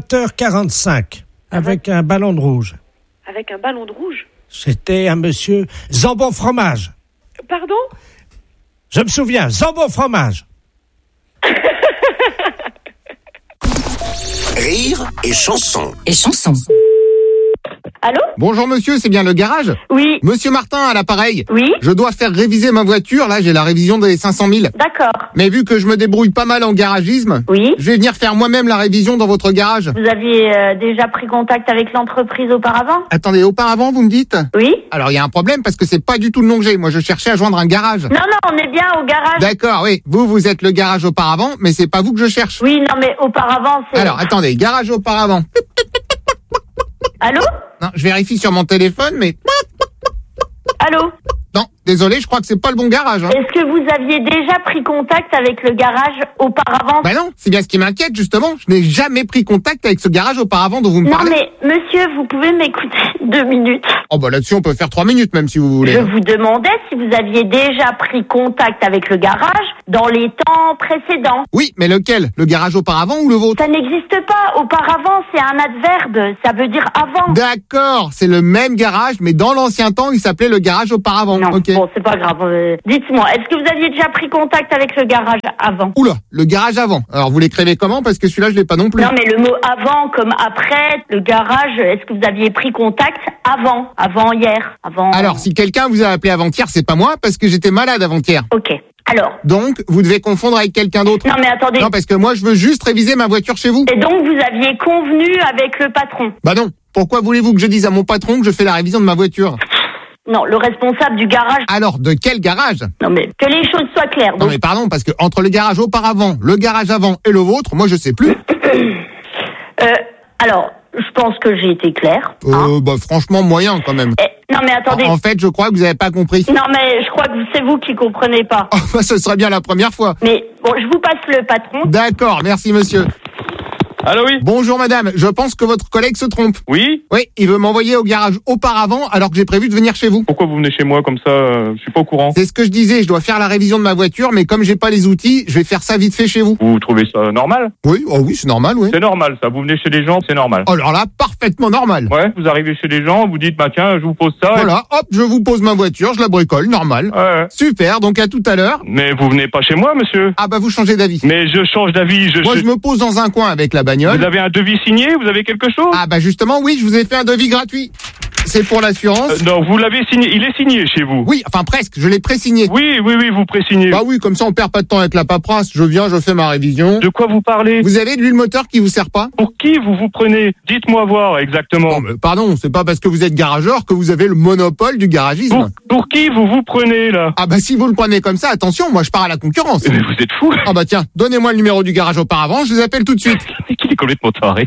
20h45 avec un ballon de rouge. Avec un ballon de rouge? C'était un monsieur Zambon Fromage. Pardon? Je me souviens, Zambon Fromage. Rire et Chanson. Et chanson. Allô? Bonjour monsieur, c'est bien le garage? Oui. Monsieur Martin à l'appareil. Oui. Je dois faire réviser ma voiture, là j'ai la révision des 500 000. D'accord. Mais vu que je me débrouille pas mal en garagisme, oui, je vais venir faire moi-même la révision dans votre garage. Vous aviez déjà pris contact avec l'entreprise auparavant? Attendez, auparavant vous me dites? Oui. Alors il y a un problème parce que c'est pas du tout le nom que j'ai. Moi je cherchais à joindre un garage. Non, on est bien au garage. D'accord, oui. Vous êtes le garage auparavant, mais c'est pas vous que je cherche. Oui, non mais auparavant c'est... Alors attendez, garage auparavant. Allô? Non, je vérifie sur mon téléphone, mais... Allô? Non, désolé, je crois que c'est pas le bon garage. Hein. Est-ce que vous aviez déjà pris contact avec le garage auparavant? Bah non, c'est bien ce qui m'inquiète justement. Je n'ai jamais pris contact avec ce garage auparavant dont vous me parlez. Non mais, monsieur, vous pouvez m'écouter 2 minutes? Oh bah là-dessus, on peut faire 3 minutes même si vous voulez. Je vous demandais si vous aviez déjà pris contact avec le garage dans les temps précédents. Oui, mais lequel? Le garage auparavant ou le vôtre? Ça n'existe pas. Auparavant, c'est un adverbe. Ça veut dire avant. D'accord, c'est le même garage, mais dans l'ancien temps, il s'appelait le garage auparavant. Non, okay. Bon, c'est pas grave. Dites-moi, est-ce que vous aviez déjà pris contact avec le garage avant? Oula, le garage avant. Alors vous l'écrivez comment? Parce que celui-là, je l'ai pas non plus. Non, mais le mot avant comme après, le garage, est-ce que vous aviez pris contact avant hier, avant... Alors, si quelqu'un vous a appelé avant-hier, c'est pas moi, parce que j'étais malade avant-hier. Ok. Alors. Donc, vous devez confondre avec quelqu'un d'autre. Non, mais attendez. Non, parce que moi, je veux juste réviser ma voiture chez vous. Et donc, vous aviez convenu avec le patron? Bah non. Pourquoi voulez-vous que je dise à mon patron que je fais la révision de ma voiture? Non, le responsable du garage. Alors, de quel garage? Non, mais que les choses soient claires. Donc... Non, mais pardon, parce que entre le garage auparavant, le garage avant et le vôtre, moi, je sais plus. Alors, je pense que j'ai été claire. Bah franchement, moyen quand même. Non, mais attendez. En fait, je crois que vous avez pas compris. Non, mais je crois que c'est vous qui comprenez pas. Oh, bah, ce serait bien la première fois. Mais bon, je vous passe le patron. D'accord, merci monsieur. Allô, oui. Bonjour madame, je pense que votre collègue se trompe. Oui. Oui, il veut m'envoyer au garage auparavant alors que j'ai prévu de venir chez vous. Pourquoi vous venez chez moi comme ça? Je suis pas au courant. C'est ce que je disais, je dois faire la révision de ma voiture, mais comme j'ai pas les outils, je vais faire ça vite fait chez vous. Vous trouvez ça normal? Oui, oh oui, c'est normal, oui. C'est normal, ça. Vous venez chez les gens, c'est normal. Alors là, parfaitement normal. Ouais, vous arrivez chez les gens, vous dites, bah tiens, je vous pose ça. Voilà, hop, je vous pose ma voiture, je la bricole, normal. Ouais. Super, donc à tout à l'heure. Mais vous venez pas chez moi, monsieur? Ah bah vous changez d'avis. Mais je change d'avis. Moi, je me pose dans un coin avec la bagnole. Vous avez un devis signé? Vous avez quelque chose? Ah bah justement, oui, je vous ai fait un devis gratuit. C'est pour l'assurance. Non, vous l'avez signé. Il est signé chez vous. Oui, enfin presque. Je l'ai pré-signé. Oui, vous pré-signez. Bah oui, comme ça on perd pas de temps avec la paperasse. Je viens, je fais ma révision. De quoi vous parlez? Vous avez de l'huile moteur qui vous sert pas? Pour qui vous vous prenez? Dites-moi voir exactement. Non mais pardon, c'est pas parce que vous êtes garageur que vous avez le monopole du garagisme. Pour qui vous vous prenez là? Ah bah si vous le prenez comme ça, attention, moi je pars à la concurrence. Mais vous êtes fou. Ah bah tiens, donnez-moi le numéro du garage auparavant, je les appelle tout de suite. Il est complètement taré.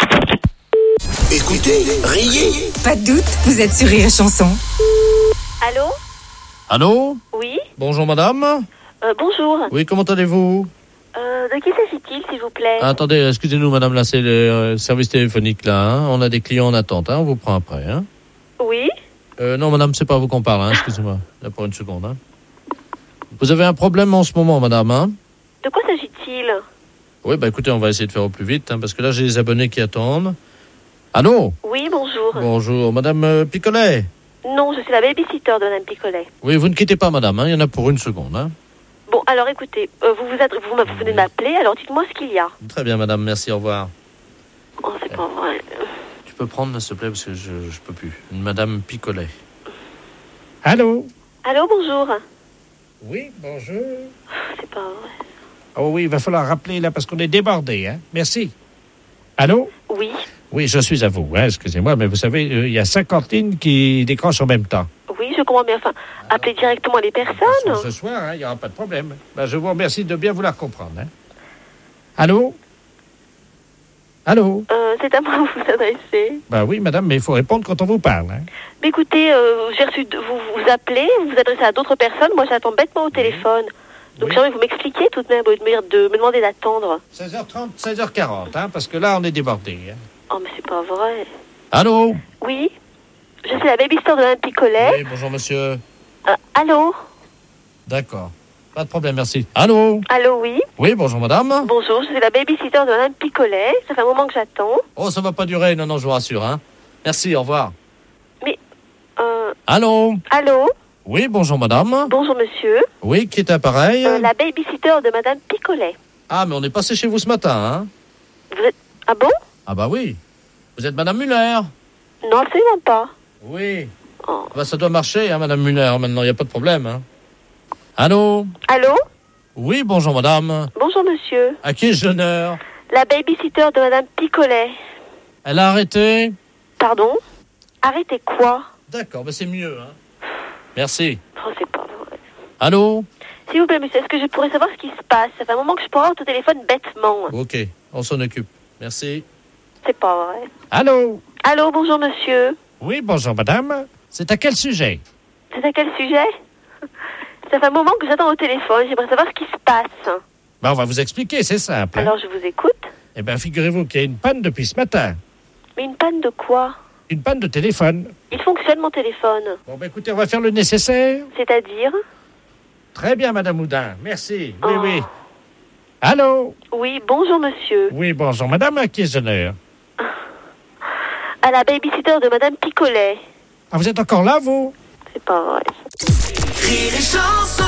Écoutez, riez. Pas de doute, vous êtes sur Rire et Chanson. Allô? Allô? Oui? Bonjour madame. Bonjour. Oui, comment allez-vous? De qui s'agit-il, s'il vous plaît? Attendez, excusez-nous madame, là c'est le service téléphonique là. Hein. On a des clients en attente, hein. On vous prend après. Hein. Oui? Non madame, c'est pas à vous qu'on parle, hein. Excusez-moi. Là pour une seconde. Hein. Vous avez un problème en ce moment madame, hein? De quoi s'agit-il? Oui, bah écoutez, on va essayer de faire au plus vite, hein, parce que là j'ai des abonnés qui attendent. Allô? Oui, bonjour. Bonjour, madame Picolet? Non, je suis la babysitter de madame Picolet. Oui, vous ne quittez pas madame, hein, il y en a pour une seconde. Hein. Bon, alors écoutez, vous venez de m'appeler, alors dites-moi ce qu'il y a. Très bien madame, merci, au revoir. Oh, c'est pas vrai. Tu peux prendre, s'il te plaît, parce que je peux plus. Madame Picolet. Allô? Allô, bonjour. Oui, bonjour. C'est pas vrai. Oh oui, il va falloir rappeler là parce qu'on est débordé, hein. Merci. Allô? Oui. Oui, je suis à vous, hein, excusez-moi, mais vous savez, il y a 50 lignes qui décrochent en même temps. Oui, je comprends bien. Enfin, appelez directement les personnes. Ce soir, hein, il n'y aura pas de problème. Ben, je vous remercie de bien vouloir comprendre. Hein. Allô? Allô? C'est à moi que vous vous adressez. Ben oui, madame, mais il faut répondre quand on vous parle. Hein. Mais écoutez, j'ai reçu vous appelez, vous vous adressez à d'autres personnes. Moi, j'attends bêtement au téléphone. Donc, j'aimerais que vous m'expliquiez tout de même, de me demander d'attendre. 16h30, 16h40, hein, parce que là, on est débordé. Hein. Oh, mais c'est pas vrai. Allô? Oui? Je suis la babysitter de Mme Picolet. Oui, bonjour monsieur. Allô? D'accord. Pas de problème, merci. Allô? Allô, oui? Oui, bonjour madame. Bonjour, je suis la babysitter de Mme Picolet. Ça fait un moment que j'attends. Oh, ça va pas durer, non, je vous rassure. Hein. Merci, au revoir. Mais, Allô? Allô? Oui, bonjour madame. Bonjour monsieur. Oui, qui est appareil? La babysitter de Mme Picolet. Ah, mais on est passé chez vous ce matin, hein? Vous êtes... Ah bon? Ah bah oui. Vous êtes madame Muller? Non, absolument pas. Oui. Bah, ça doit marcher, hein, Madame Muller, maintenant, il n'y a pas de problème. Hein. Allô? Allô? Oui, bonjour, madame. Bonjour, monsieur. À qui ai-je l'honneur? La babysitter de Madame Picolet. Elle a arrêté? Pardon? Arrêtez quoi? D'accord, bah c'est mieux. Hein. Merci. Oh, c'est pas vrai. Allô? S'il vous plaît, monsieur, est-ce que je pourrais savoir ce qui se passe? Ça fait un moment que je pourrais avoir au téléphone bêtement. Ok, on s'en occupe. Merci. C'est pas vrai. Allô? Allô, bonjour, monsieur. Oui, bonjour, madame. C'est à quel sujet? C'est à quel sujet? Ça fait un moment que j'attends au téléphone. J'aimerais savoir ce qui se passe. Ben, on va vous expliquer, c'est simple. Alors, je vous écoute. Eh bien, figurez-vous qu'il y a une panne depuis ce matin. Mais une panne de quoi? Une panne de téléphone. Il fonctionne, mon téléphone. Bon, ben écoutez, on va faire le nécessaire. C'est-à-dire? Très bien, madame Houdin. Merci. Oui, oui. Allô? Oui, bonjour, monsieur. Oui, bonjour, madame. À qui ai-je l'honneur? À la babysitter de Madame Picolet. Ah, vous êtes encore là, vous? C'est pas vrai. Rire et chanson.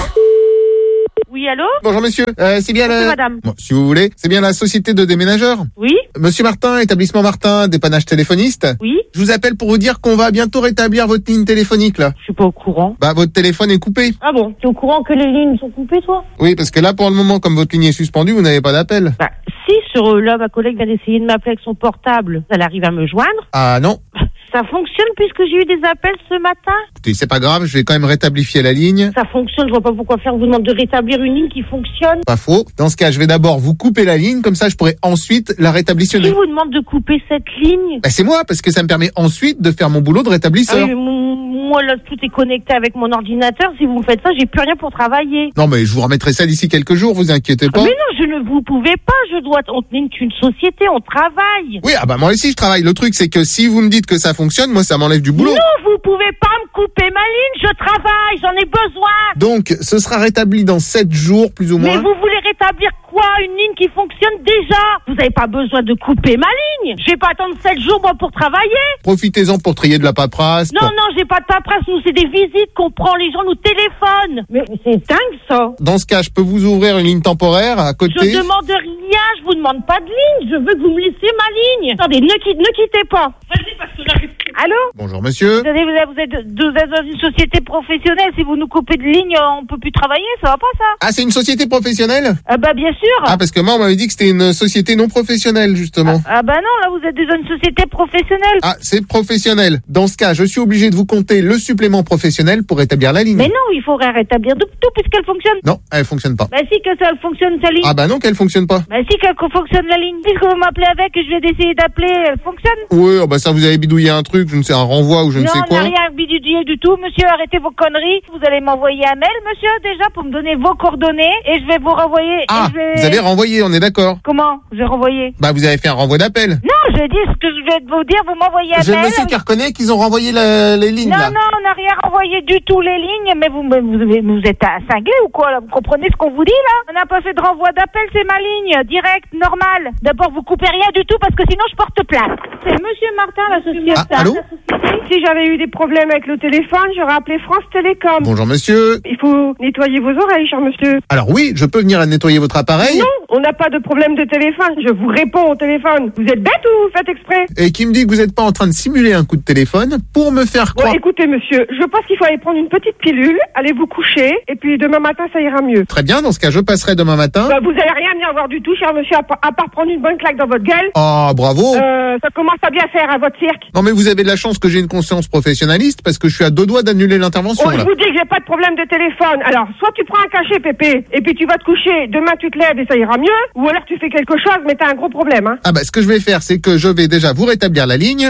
Oui, allô? Bonjour monsieur, c'est bien Bonjour, la... madame. Bon, si vous voulez, c'est bien la société de déménageurs? Oui. Monsieur Martin, établissement Martin, dépannage téléphoniste? Oui. Je vous appelle pour vous dire qu'on va bientôt rétablir votre ligne téléphonique, là. Je suis pas au courant. Bah, votre téléphone est coupé. Ah bon? T'es au courant que les lignes sont coupées, toi? Oui, parce que là, pour le moment, comme votre ligne est suspendue, vous n'avez pas d'appel. Bah, si, là, ma collègue vient d'essayer de m'appeler avec son portable. Elle arrive à me joindre. Ah non. Ça fonctionne puisque j'ai eu des appels ce matin? Écoutez, c'est pas grave, je vais quand même rétablifier la ligne. Ça fonctionne, je vois pas pourquoi faire. On vous demande de rétablir une ligne qui fonctionne. Pas faux. Dans ce cas, je vais d'abord vous couper la ligne, comme ça je pourrai ensuite la rétablissionner. Qui vous demande de couper cette ligne? Bah, c'est moi, parce que ça me permet ensuite de faire mon boulot de rétablisseur. Ah oui, mais moi, là, tout est connecté avec mon ordinateur. Si vous me faites ça, j'ai plus rien pour travailler. Non, mais je vous remettrai ça d'ici quelques jours, vous inquiétez pas. Mais non, vous pouvez pas. On est une société, on travaille. Oui, ah bah moi aussi je travaille. Le truc, c'est que si vous me dites que ça fonctionne, moi ça m'enlève du boulot. Non, vous pouvez pas me couper ma ligne. Je travaille, j'en ai besoin. Donc, ce sera rétabli dans 7 jours, plus ou moins. Mais vous voulez rétablir quoi? Une ligne qui fonctionne déjà? Vous n'avez pas besoin de couper ma ligne. Je vais pas attendre 7 jours, moi, pour travailler. Profitez-en pour trier de la paperasse. Non, j'ai pas de paperasse. Nous, c'est des visites qu'on prend. Les gens nous téléphonent. Mais c'est dingue, ça. Dans ce cas, je peux vous ouvrir une ligne temporaire à côté. Je demande rien. Je vous demande pas de ligne. Je veux que vous me laissiez ma ligne. Attendez, ne quittez pas. Vas-y, parce que j'arrive. Allô? Bonjour, monsieur. Vous êtes dans une société professionnelle. Si vous nous coupez de ligne, on peut plus travailler. Ça va pas, ça? Ah, c'est une société professionnelle? Bah, bien sûr. Ah, parce que moi, on m'avait dit que c'était une société non professionnelle, justement. Ah bah non, là, vous êtes dans une société professionnelle. Ah, c'est professionnel. Dans ce cas, je suis obligé de vous compter le supplément professionnel pour rétablir la ligne. Mais non, il faudrait rétablir tout puisqu'elle fonctionne. Non, elle fonctionne pas. Bah si que ça fonctionne, sa ligne. Ah bah non, qu'elle fonctionne pas. Bah si qu'elle fonctionne, la ligne. Puisque vous m'appelez avec, je vais essayer d'appeler, elle fonctionne. Oui, oh bah ça, vous avez bidouillé un truc, je ne sais, un renvoi ou je ne sais quoi. Non, on n'a rien bidouillé du tout, monsieur, arrêtez vos conneries. Vous allez m'envoyer un mail, monsieur, déjà, pour me donner vos coordonnées, et je vais vous renvoyer. Ah, vous avez renvoyé, on est d'accord. Comment? J'ai renvoyé? Bah vous avez fait un renvoi d'appel. Non, je dis ce que je vais vous dire, vous m'envoyez un mail. J'ai le monsieur qui reconnaît qu'ils ont renvoyé les lignes, là. Non, on n'a rien renvoyé du tout, les lignes, mais vous êtes cinglé ou quoi, là? Vous comprenez ce qu'on vous dit, là? On n'a pas fait de renvoi d'appel, c'est ma ligne, direct, normal. D'abord, vous coupez rien du tout, parce que sinon, je porte plainte. C'est monsieur Martin, la société. Ah, allô? Si j'avais eu des problèmes avec le téléphone, j'aurais appelé France Télécom. Bonjour, monsieur. Il faut nettoyer vos oreilles, cher monsieur. Alors oui, je peux venir nettoyer votre appareil. Non, on n'a pas de problème de téléphone. Je vous réponds au téléphone. Vous êtes bête ou vous faites exprès? Et qui me dit que vous n'êtes pas en train de simuler un coup de téléphone pour me faire croire... Bon, écoutez, monsieur, je pense qu'il faut aller prendre une petite pilule, aller vous coucher, et puis demain matin, ça ira mieux. Très bien, dans ce cas, je passerai demain matin. Bah, vous allez rien venir voir du tout, cher monsieur, à part prendre une bonne claque dans votre gueule. Oh, bravo. Ça commence à bien faire à votre cirque. Non, mais vous avez de la chance que j'ai une conscience professionnaliste, parce que je suis à 2 doigts d'annuler l'intervention, je là. vous dis que j'ai pas de problème de téléphone. Alors, soit tu prends un cachet, Pépé, et puis tu vas te coucher, demain tu te lèves et ça ira mieux, ou alors tu fais quelque chose, mais t'as un gros problème, hein. Ah bah, ce que je vais faire, c'est que je vais déjà vous rétablir la ligne.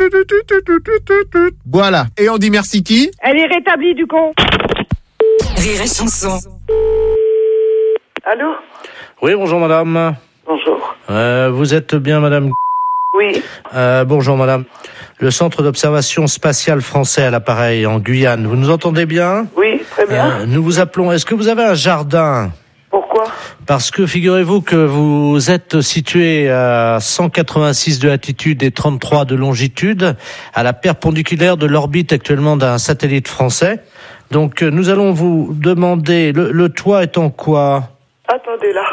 Voilà. Et on dit merci qui? Elle est rétablie, du con. Rire et chanson. Allô? Oui, bonjour madame. Bonjour. Vous êtes bien madame? Oui. Bonjour madame. Le centre d'observation spatiale français à l'appareil en Guyane. Vous nous entendez bien? Oui, très bien. Nous vous appelons. Est-ce que vous avez un jardin? Pourquoi? Parce que figurez-vous que vous êtes situé à 186 de latitude et 33 de longitude, à la perpendiculaire de l'orbite actuellement d'un satellite français. Donc nous allons vous demander, le toit est en quoi? Attendez là.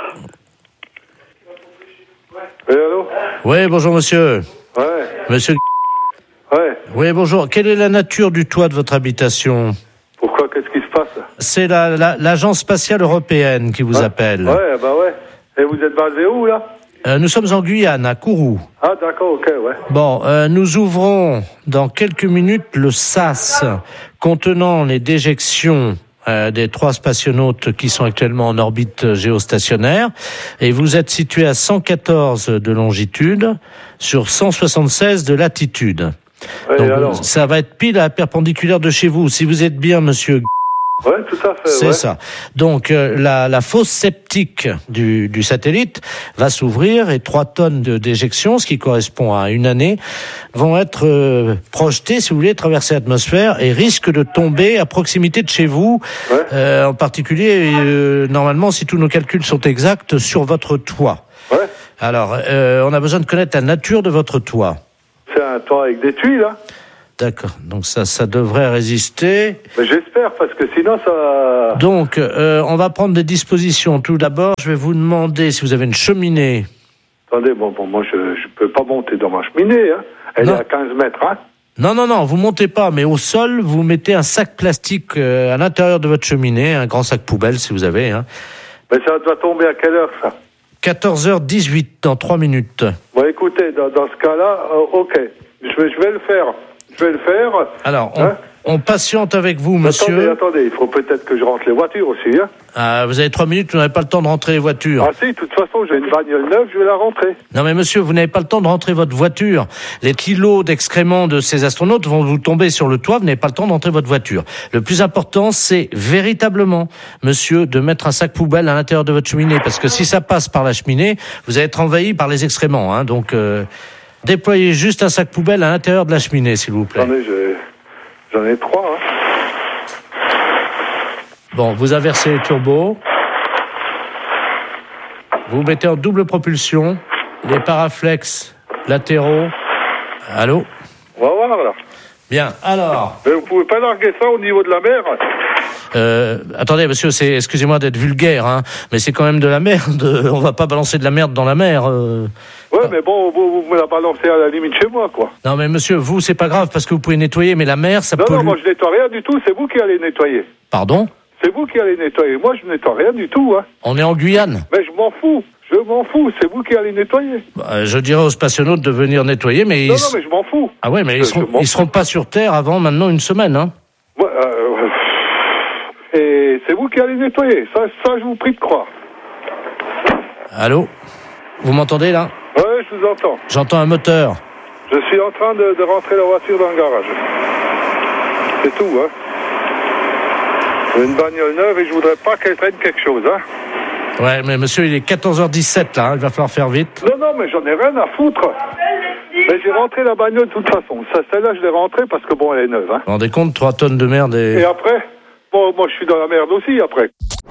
Oui, allô? Oui, bonjour monsieur. Ouais. Monsieur. Ouais. Oui, bonjour. Quelle est la nature du toit de votre habitation? Pourquoi? Qu'est-ce qui se passe? C'est l'Agence spatiale européenne qui vous appelle. Ouais, bah ouais. Et vous êtes basé où, là? Nous sommes en Guyane, à Kourou. Ah, d'accord, ok, ouais. Bon, nous ouvrons dans quelques minutes le sas contenant les déjections des 3 spationautes qui sont actuellement en orbite géostationnaire. Et vous êtes situé à 114 de longitude sur 176 de latitude. Ouais, donc, alors ça va être pile à la perpendiculaire de chez vous. Si vous êtes bien, monsieur. Ouais, tout à fait. C'est ça. Donc la fosse septique du satellite va s'ouvrir et 3 tonnes de déjection, ce qui correspond à une année, vont être projetées, si vous voulez, traverser l'atmosphère et risquent de tomber à proximité de chez vous. Ouais. En particulier, normalement, si tous nos calculs sont exacts, sur votre toit. Ouais. Alors, on a besoin de connaître la nature de votre toit. C'est un toit avec des tuiles, là. D'accord, donc ça devrait résister. Mais j'espère, parce que sinon ça... Donc, on va prendre des dispositions. Tout d'abord, je vais vous demander si vous avez une cheminée. Attendez, bon moi je peux pas monter dans ma cheminée, hein. Elle est à 15 mètres, hein. Non, vous montez pas, mais au sol, vous mettez un sac plastique à l'intérieur de votre cheminée, un grand sac poubelle si vous avez, hein. Mais ça doit tomber à quelle heure, ça? 14h18, dans 3 minutes. Bon, écoutez, dans ce cas-là, ok, je vais le faire. Alors, on patiente avec vous, monsieur. Attendez, il faut peut-être que je rentre les voitures aussi, hein. Vous avez 3 minutes, vous n'avez pas le temps de rentrer les voitures. Ah si, de toute façon, j'ai une bagnole neuve, je vais la rentrer. Non mais monsieur, vous n'avez pas le temps de rentrer votre voiture. Les kilos d'excréments de ces astronautes vont vous tomber sur le toit, vous n'avez pas le temps de rentrer votre voiture. Le plus important, c'est véritablement, monsieur, de mettre un sac poubelle à l'intérieur de votre cheminée, parce que si ça passe par la cheminée, vous allez être envahi par les excréments, hein, donc... Déployez juste un sac poubelle à l'intérieur de la cheminée, s'il vous plaît. J'en ai 3, hein. Bon, vous inversez les turbos. Vous mettez en double propulsion. Les paraflex latéraux. Allô? On va voir, là. Bien, alors... Mais vous pouvez pas larguer ça au niveau de la mer? Attendez, monsieur, excusez-moi d'être vulgaire, hein, mais c'est quand même de la merde. On va pas balancer de la merde dans la mer. Ouais, mais bon, vous me la balancez à la limite chez moi, quoi. Non, mais monsieur, vous, c'est pas grave parce que vous pouvez nettoyer, mais la mer, ça pollue. Non, moi, je nettoie rien du tout. C'est vous qui allez nettoyer. Pardon? C'est vous qui allez nettoyer. Moi, je nettoie rien du tout, hein. On est en Guyane. Mais je m'en fous. C'est vous qui allez nettoyer. Je dirais aux spationautes de venir nettoyer, mais... Non, mais je m'en fous. Ah ouais, mais ils seront pas sur Terre avant maintenant une semaine, hein. Ouais, et c'est vous qui allez nettoyer. Ça, je vous prie de croire. Allô? Vous m'entendez, là? Ouais, je vous entends. J'entends un moteur. Je suis en train de rentrer la voiture dans le garage. C'est tout, hein. J'ai une bagnole neuve et je voudrais pas qu'elle traîne quelque chose, hein. Ouais, mais monsieur, il est 14h17, là, il va falloir faire vite. Non, mais j'en ai rien à foutre. Mais j'ai rentré la bagnole de toute façon. Celle-là, je l'ai rentrée parce que bon, elle est neuve, hein. Vous vous rendez compte, 3 tonnes de merde et... Et après? Bon, moi, je suis dans la merde aussi, après.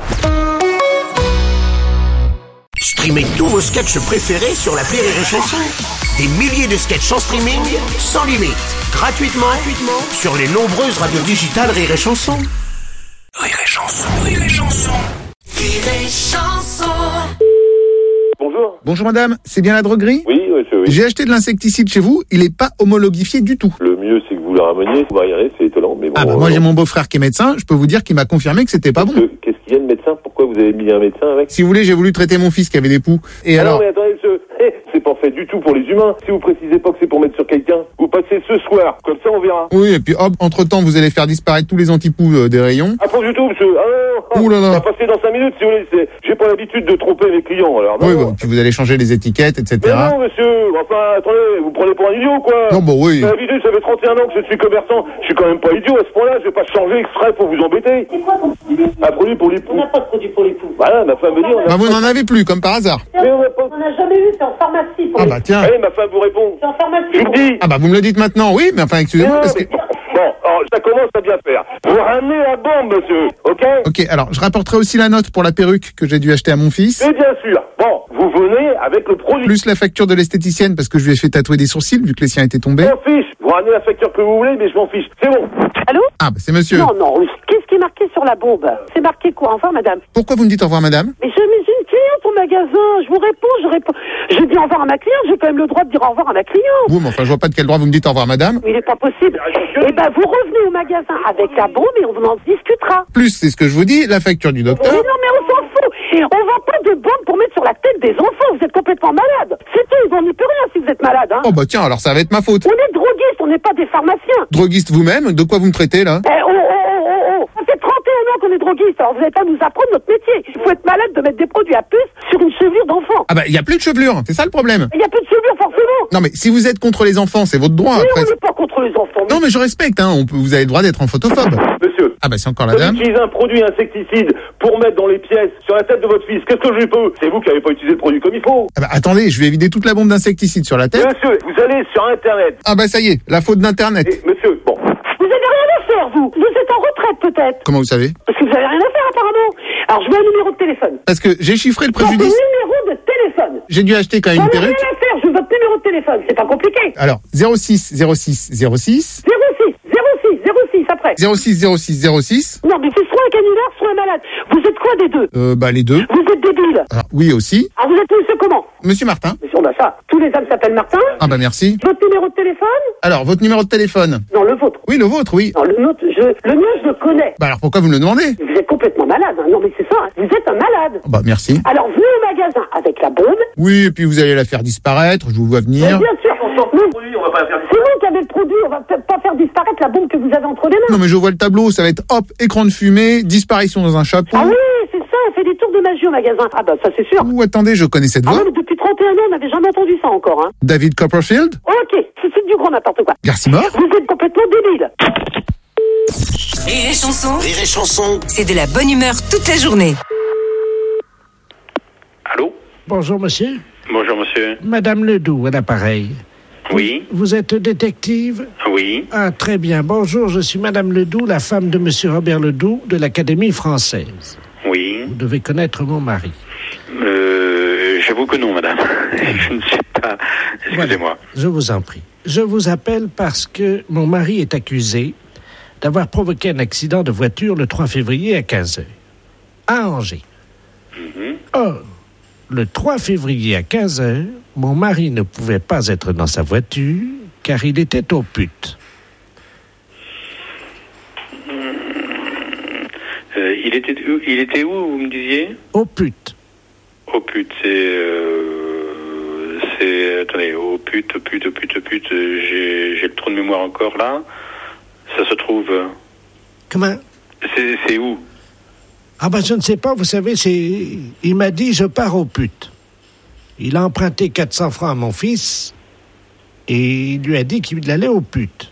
Streamez tous vos sketchs préférés sur l'appli Rire et Chanson. Des milliers de sketchs en streaming, sans limite, gratuitement sur les nombreuses radios digitales Rire et Chanson. Rire et Chanson, Rire et Chanson. Rire et Chanson. Bonjour. Bonjour madame, c'est bien la droguerie? Oui, monsieur, oui. J'ai acheté de l'insecticide chez vous, il est pas homologifié du tout. Le mieux, c'est que vous le rameniez, vous verrez, c'est étonnant, mais bon... Ah bah moi j'ai mon beau-frère qui est médecin, je peux vous dire qu'il m'a confirmé que c'était pas bon. Qu'est-ce qu'il y a de médecin? Pourquoi vous avez mis un médecin avec? Si vous voulez, j'ai voulu traiter mon fils qui avait des poux. Et alors... Non mais attendez, monsieur, c'est pas fait du tout pour les humains. Si vous précisez pas que c'est pour mettre sur quelqu'un, vous passez ce soir, comme ça on verra. Oui, et puis hop, entre-temps, vous allez faire disparaître tous les antipoux des rayons. Ah, pas du tout, monsieur. Ah non, ouh là là. Ça va passer dans 5 minutes, si vous voulez. J'ai pas l'habitude de tromper mes clients, alors. Non, oui, bon, puis vous allez changer les étiquettes, etc. Mais non, monsieur. Enfin, attendez, vous prenez pour un idiot, quoi. Non, bon, oui. D'habitude, ça fait 31 ans que je suis commerçant. Je suis quand même pas idiot à ce point-là. Je vais pas changer exprès pour vous embêter. C'est quoi ton produit? Un produit pour les poux. On n'a pas de produit pour les poux. Voilà, ma femme me dit... Bah, vous n'en avez plus, comme par hasard. Mais on n'a pas... On n'a jamais eu, c'est en pharmacie. Pour Ah les bah tiens. Allez, ma femme vous répond. C'est en pharmacie. Je vous le dis. Ah bah vous me le dites maintenant, oui, mais enfin, excusez-moi, parce que... Bon, alors, ça commence à bien faire. Vous ramenez la bombe, monsieur, ok? Ok, alors, je rapporterai aussi la note pour la perruque que j'ai dû acheter à mon fils. Et bien sûr. Bon, vous venez avec le produit. Plus la facture de l'esthéticienne, parce que je lui ai fait tatouer des sourcils, vu que les siens étaient tombés. Je m'en fiche. Vous ramenez la facture que vous voulez, mais je m'en fiche. C'est bon. Allô? Ah bah c'est monsieur. Non, qu'est-ce qui est marqué sur la bombe? C'est marqué quoi? Enfin, madame. Pourquoi vous me dites au revoir, madame? Mais j'ai une cliente, on au magasin. Je vous réponds. Je dis au revoir à ma cliente. J'ai quand même le droit de dire au revoir à ma cliente. Oui, mais enfin, je vois pas de quel droit vous me dites au revoir, madame. Il n'est pas possible. Eh ben, vous revenez au magasin avec la bombe et on en discutera. Plus, c'est ce que je vous dis, la facture du docteur. Mais non, mais on s'en fout. On vend pas de bombe pour mettre sur la tête des enfants. Vous êtes complètement malade. C'est tout. Ils n'en n'y peut rien si vous êtes malade, hein. Oh, bah tiens, alors ça va être ma faute. On est droguistes, on n'est pas des pharmaciens. Droguiste vous-même? De quoi vous me traitez, là? Ça fait 31 ans qu'on est droguistes, alors vous n'allez pas nous apprendre notre métier. Il faut être malade de mettre des produits à puce sur une chevelure d'enfant. Ah bah, il y a plus de chevelure, c'est ça le problème. Il n'y a plus de chevelure, forcément. Non, mais si vous êtes contre les enfants, c'est votre droit. Mais Après. on n'est pas contre les enfants. Non, mais je respecte, hein. Vous avez le droit d'être un photophobe. Monsieur. Ah bah, c'est encore la dame. Utilise un produit insecticide pour mettre dans les pièces sur la tête de votre fils. Qu'est-ce que je peux? C'est vous qui n'avez pas utilisé le produit comme il faut. Ah bah, attendez, je vais vider toute la bombe d'insecticide sur la tête. Monsieur, vous allez sur Internet. Ah bah, ça y est, la faute d'Internet. Monsieur, bon. Vous avez rien à faire, vous. Vous êtes en retraite, peut-être. Comment vous savez? Parce que vous avez rien à faire, apparemment. Alors, je veux un numéro de téléphone. Parce que j'ai chiffré le Votre préjudice. numéro de téléphone. J'ai dû acheter quand même une J'en ai perruque. rien à faire, je veux votre numéro de téléphone. C'est pas compliqué. Alors, 06 06 06. 06 après. 06 06 06. Non, mais c'est soit un canular, soit un malade. Vous êtes quoi des deux? Bah, les deux. Vous êtes débile. Alors, oui, aussi. Ah, vous êtes monsieur comment? Monsieur Martin. Monsieur, bah ça, tous les hommes s'appellent Martin. Ah bah, merci. Votre numéro de téléphone? Alors, votre numéro de téléphone? Non, le vôtre. Oui, le vôtre, oui. Non, le nôtre, le mien, je le connais. Bah alors, pourquoi vous me le demandez? Vous êtes complètement malade, hein. Non, mais c'est ça, hein. Vous êtes un malade. Bah, merci. Alors, venez au magasin avec la bombe. Oui, et puis vous allez la faire disparaître, je vous vois venir. Mais bien sûr, on va pas la faire disparaître. C'est vous qui avez le produit, on va peut-être pas faire disparaître la bombe que vous avez entre les mains. Non, mais je vois le tableau, ça va être hop, écran de fumée, disparition dans un chapeau. Ah oui, c'est ça, on fait des tours de magie au magasin. Ah bah ça c'est sûr. Ou attendez, je connais cette Ah voix. oui, mais depuis 31 ans, on n'avait jamais entendu ça encore, hein. David Copperfield? Ok, c'est du grand n'importe quoi. Garcimore? Vous êtes complètement débile. Rire et chanson. Rire et chanson. C'est de la bonne humeur toute la journée. Allô? Bonjour, monsieur. Bonjour, monsieur. Madame Ledoux, à l'appareil. Oui? Vous êtes détective? Oui. Ah, très bien. Bonjour, je suis Madame Ledoux, la femme de monsieur Robert Ledoux de l'Académie française. Oui. Vous devez connaître mon mari. J'avoue que non, madame. Je ne sais pas. Excusez-moi. Voilà, je vous en prie. Je vous appelle parce que mon mari est accusé d'avoir provoqué un accident de voiture le 3 février à 15h, à Angers. Or, le 3 février à 15h, mon mari ne pouvait pas être dans sa voiture car il était aux putes. Il était où, vous me disiez? Aux putes. Aux putes, attendez, aux putes, j'ai le trou de mémoire encore là. Ça se trouve... Comment? C'est où? Ah ben je ne sais pas, vous savez, il m'a dit je pars aux putes. Il a emprunté 400 francs à mon fils et il lui a dit qu'il allait aux putes.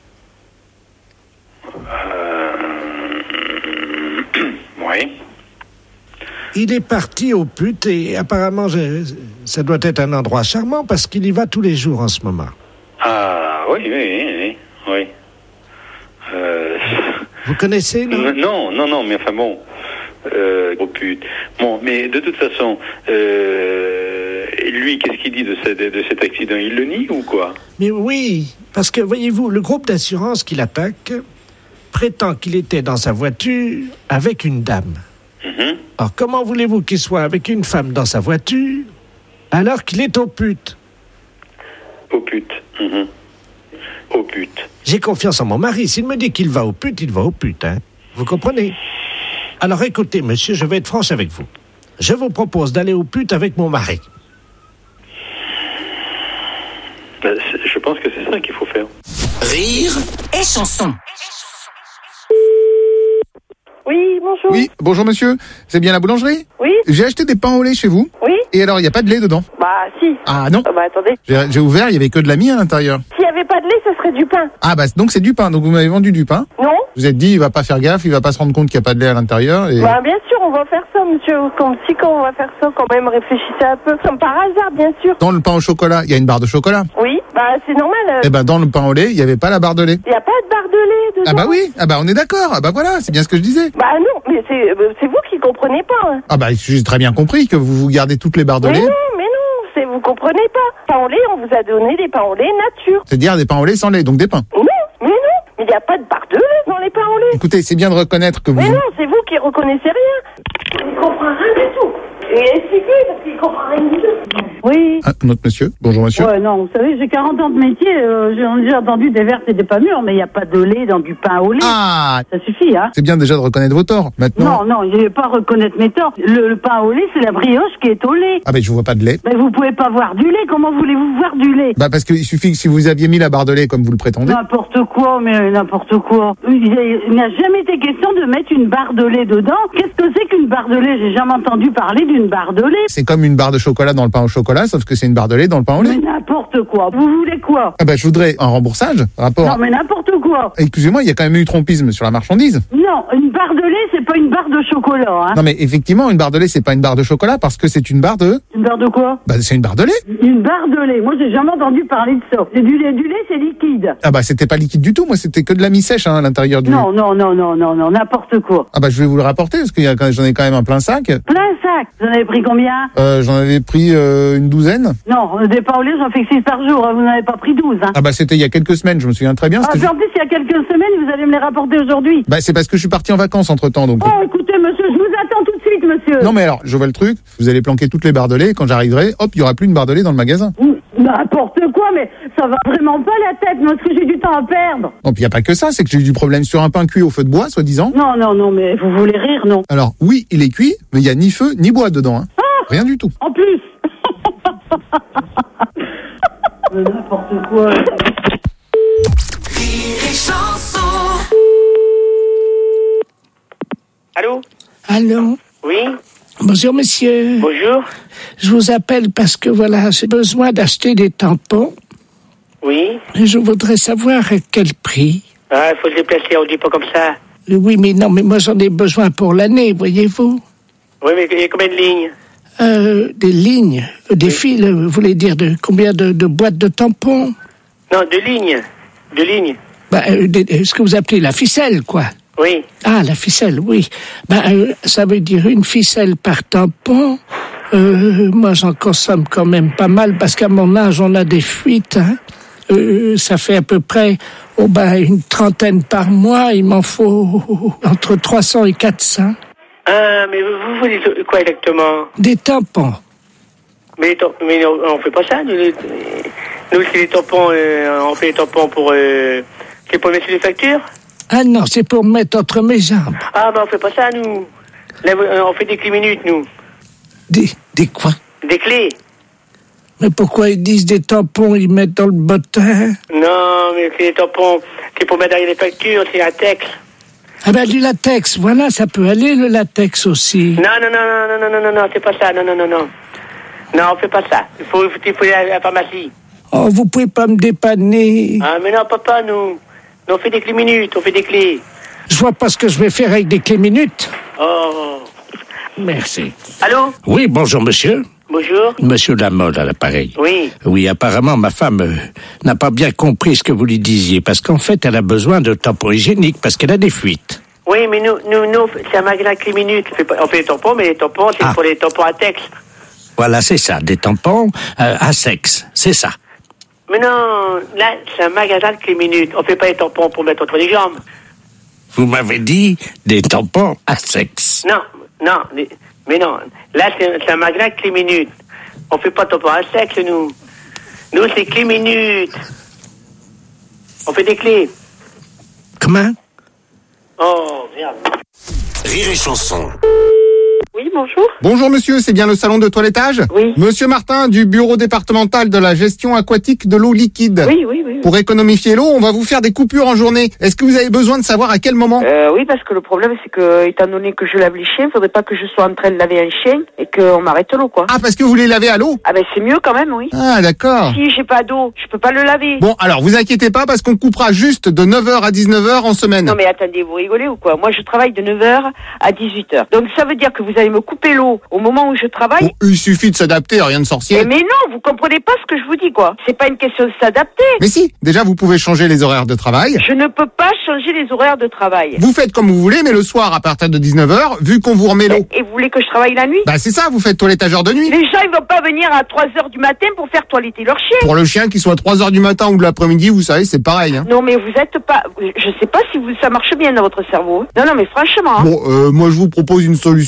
Oui. Il est parti aux putes et apparemment ça doit être un endroit charmant parce qu'il y va tous les jours en ce moment. Ah oui. Vous connaissez, non? Non, mais enfin bon. Aux putes. Bon, mais de toute façon, lui, qu'est-ce qu'il dit de cet accident? Il le nie ou quoi? Mais oui, parce que voyez-vous, le groupe d'assurance qui l'attaque prétend qu'il était dans sa voiture avec une dame. Alors, comment voulez-vous qu'il soit avec une femme dans sa voiture alors qu'il est aux putes? Aux putes. Aux putes. J'ai confiance en mon mari. S'il me dit qu'il va aux putes, il va aux putes, hein. Vous comprenez? Alors, écoutez, monsieur, je vais être franche avec vous. Je vous propose d'aller aux putes avec mon mari. Je pense que c'est ça qu'il faut faire. Rire et chanson. Oui, bonjour. Oui, bonjour monsieur. C'est bien la boulangerie? Oui. J'ai acheté des pains au lait chez vous. Oui. Et alors, il n'y a pas de lait dedans? Bah, si. Ah non. Bah, attendez. J'ai ouvert, il n'y avait que de la mie à l'intérieur. S'il n'y avait pas de lait, ce serait du pain. Ah bah donc c'est du pain, donc vous m'avez vendu du pain. Non. Vous êtes dit, il va pas faire gaffe, il va pas se rendre compte qu'il n'y a pas de lait à l'intérieur. Et... Bah, bien sûr, on va faire ça, monsieur. Comme si, quand on va faire ça, quand même, réfléchissez un peu. Comme par hasard, bien sûr. Dans le pain au chocolat, il y a une barre de chocolat. Oui, bah, c'est normal. Et ben dans le pain au lait, il n'y avait pas la barre de lait. Il n'y a pas de barre de lait dedans. Ah bah oui, ah bah on est d'accord, ah bah voilà, c'est bien ce que je disais. Bah non, mais c'est vous qui comprenez pas. Hein. Ah bah j'ai très bien compris que vous gardez toutes les barres de lait. Mais non, vous comprenez pas. Pain au lait, on vous a donné des pains au lait nature. C'est-à-dire des pains au lait sans lait, donc des pains. Non, mais il n'y a pas de barre de lait dans les pains au lait. Écoutez, c'est bien de reconnaître que vous... Mais non, c'est vous qui reconnaissez rien. Je ne comprends rien du tout. Et expliquez, parce qu'il comprend rien du tout. Oui. Ah, notre monsieur. Bonjour monsieur. Ouais, non, vous savez, j'ai 40 ans de métier, j'ai déjà entendu des vertes et des pas mûres, mais il n'y a pas de lait dans du pain au lait. Ah. Ça suffit, hein. C'est bien déjà de reconnaître vos torts. Maintenant. Non, je vais pas reconnaître mes torts. Le pain au lait, c'est la brioche qui est au lait. Ah ben je vois pas de lait. Mais vous pouvez pas voir du lait, comment voulez-vous voir du lait? Bah parce qu'il suffit que si vous aviez mis la barre de lait comme vous le prétendez. N'importe quoi, mais n'importe quoi. Il n'a jamais été question de mettre une barre de lait dedans. Qu'est-ce que c'est qu'une barre de lait? J'ai jamais entendu parler d'une barre de lait. C'est comme une barre de chocolat dans le pain au chocolat, sauf que c'est une barre de lait dans le pain au lait. Mais n'importe quoi. Vous voulez quoi? Ah bah je voudrais un remboursage, rapport. Non mais n'importe quoi. Excusez-moi, il y a quand même eu trompisme sur la marchandise. Non, une barre de lait, c'est pas une barre de chocolat, hein. Non mais effectivement, une barre de lait, c'est pas une barre de chocolat parce que c'est une barre de... Une barre de quoi? Bah c'est une barre de lait. Une barre de lait. Moi, j'ai jamais entendu parler de ça. C'est du lait, c'est liquide. Ah bah c'était pas liquide du tout, moi c'était que de la mi-sèche à l'intérieur du... Non, n'importe quoi. Ah bah je vais vous le rapporter parce que j'en ai quand même un plein sac. Plein sac? Vous en avez pris combien? J'en avais pris une douzaine. Non, des pains au lait, j'en fais 6 par jour. Vous n'en avez pas pris 12, hein. Ah bah c'était il y a quelques semaines, je me souviens très bien. Ah, puis en plus, il y a quelques semaines, vous allez me les rapporter aujourd'hui. Bah c'est parce que je suis parti en vacances entre-temps, donc... Oh, écoutez, monsieur, je vous attends tout de suite, monsieur. Non mais alors, je vois le truc, vous allez planquer toutes les barres de lait, quand j'arriverai, hop, il y aura plus une barre de lait dans le magasin. N'importe quoi, mais ça va vraiment pas la tête, parce que j'ai du temps à perdre. Non, puis il y a pas que ça, c'est que j'ai eu du problème sur un pain cuit au feu de bois, soi-disant. Non, mais vous voulez rire, non? Alors, oui, il est cuit, mais il y a ni feu, ni bois dedans, hein. Rien du tout. En plus. N'importe quoi. Allô? Allô? Oui? Bonjour, monsieur. Bonjour. Je vous appelle parce que, voilà, j'ai besoin d'acheter des tampons. Oui? Et je voudrais savoir à quel prix. Ah, il faut se déplacer, on dit pas comme ça. Oui, mais non, mais moi j'en ai besoin pour l'année, voyez-vous. Oui, mais il y a combien de lignes? Des lignes, des fils, vous voulez dire combien de boîtes de tampons? Non, de lignes. De lignes. Bah, ce que vous appelez la ficelle, quoi. Oui. Ah, la ficelle, oui. Ça veut dire une ficelle par tampon. Moi, j'en consomme quand même pas mal parce qu'à mon âge, on a des fuites. Hein. Ça fait à peu près une trentaine par mois. Il m'en faut entre 300 et 400. Ah, mais vous voulez quoi exactement? Des tampons. Mais on fait pas ça. Nous c'est les tampons. On fait les tampons pour... c'est pour mettre sur les factures? Ah non, c'est pour mettre entre mes jambes. Ah, on fait pas ça, nous. Là, on fait des clés minutes, nous. Des quoi? Des clés. Mais pourquoi ils disent des tampons, ils mettent dans le bottin? Non, mais c'est des tampons, c'est pour mettre derrière les factures, c'est latex. Ah du latex, voilà, ça peut aller, le latex aussi. Non, c'est pas ça, non. Non, on fait pas ça. Il faut aller à la pharmacie. Oh, vous pouvez pas me dépanner. Ah, mais non, papa, nous on fait des clés minutes, on fait des clés. Je vois pas ce que je vais faire avec des clés minutes. Oh. Merci. Allô? Oui, bonjour, monsieur. Bonjour. Monsieur Lamolle à l'appareil. Oui. Oui, apparemment, ma femme n'a pas bien compris ce que vous lui disiez, parce qu'en fait, elle a besoin de tampons hygiéniques, parce qu'elle a des fuites. Oui, mais nous c'est un magasin clé minute. On fait les tampons, mais les tampons, c'est pour les tampons à texte. Voilà, c'est ça, des tampons à sexe, c'est ça. Mais non, là, c'est un magasin de clé minute. On fait pas les tampons pour mettre entre les jambes. Vous m'avez dit des tampons à sexe. Non, mais non. Là, c'est un magasin de clé minute. On fait pas de tampons à sexe, nous. Nous, c'est clé minute. On fait des clés. Comment? Oh, merde. Rire et chanson. Oui, bonjour. Bonjour monsieur, c'est bien le salon de toilettage? Oui. Monsieur Martin du bureau départemental de la gestion aquatique de l'eau liquide. Oui. Pour économifier l'eau, on va vous faire des coupures en journée. Est-ce que vous avez besoin de savoir à quel moment? Oui, parce que le problème, c'est que, étant donné que je lave les chiens, faudrait pas que je sois en train de laver un chien et qu'on m'arrête l'eau, quoi. Ah, parce que vous les lavez à l'eau? Ah ben, c'est mieux quand même, oui. Ah, d'accord. Si j'ai pas d'eau, je peux pas le laver. Bon, alors, vous inquiétez pas parce qu'on coupera juste de 9h à 19h en semaine. Non mais attendez, vous rigolez ou quoi? Moi, je travaille de 9h à 18h. Donc, ça veut dire que vous allez me couper l'eau au moment où je travaille? Bon, il suffit de s'adapter, rien de sorcier. Mais non, vous comprenez pas ce que je vous dis, quoi. C'est pas une question de s'adapter. Mais si, déjà, vous pouvez changer les horaires de travail. Je ne peux pas changer les horaires de travail. Vous faites comme vous voulez, mais le soir, à partir de 19h, vu qu'on vous remet l'eau. Et vous voulez que je travaille la nuit? Bah c'est ça, vous faites toilettageur de nuit. Les gens, ils vont pas venir à 3h du matin pour faire toiletter leur chien. Pour le chien, qu'il soit 3h du matin ou de l'après-midi, vous savez, c'est pareil. Hein. Non, mais vous êtes pas... Je sais pas si ça marche bien dans votre cerveau. Non, mais franchement... Bon, moi je vous propose une solution. Non,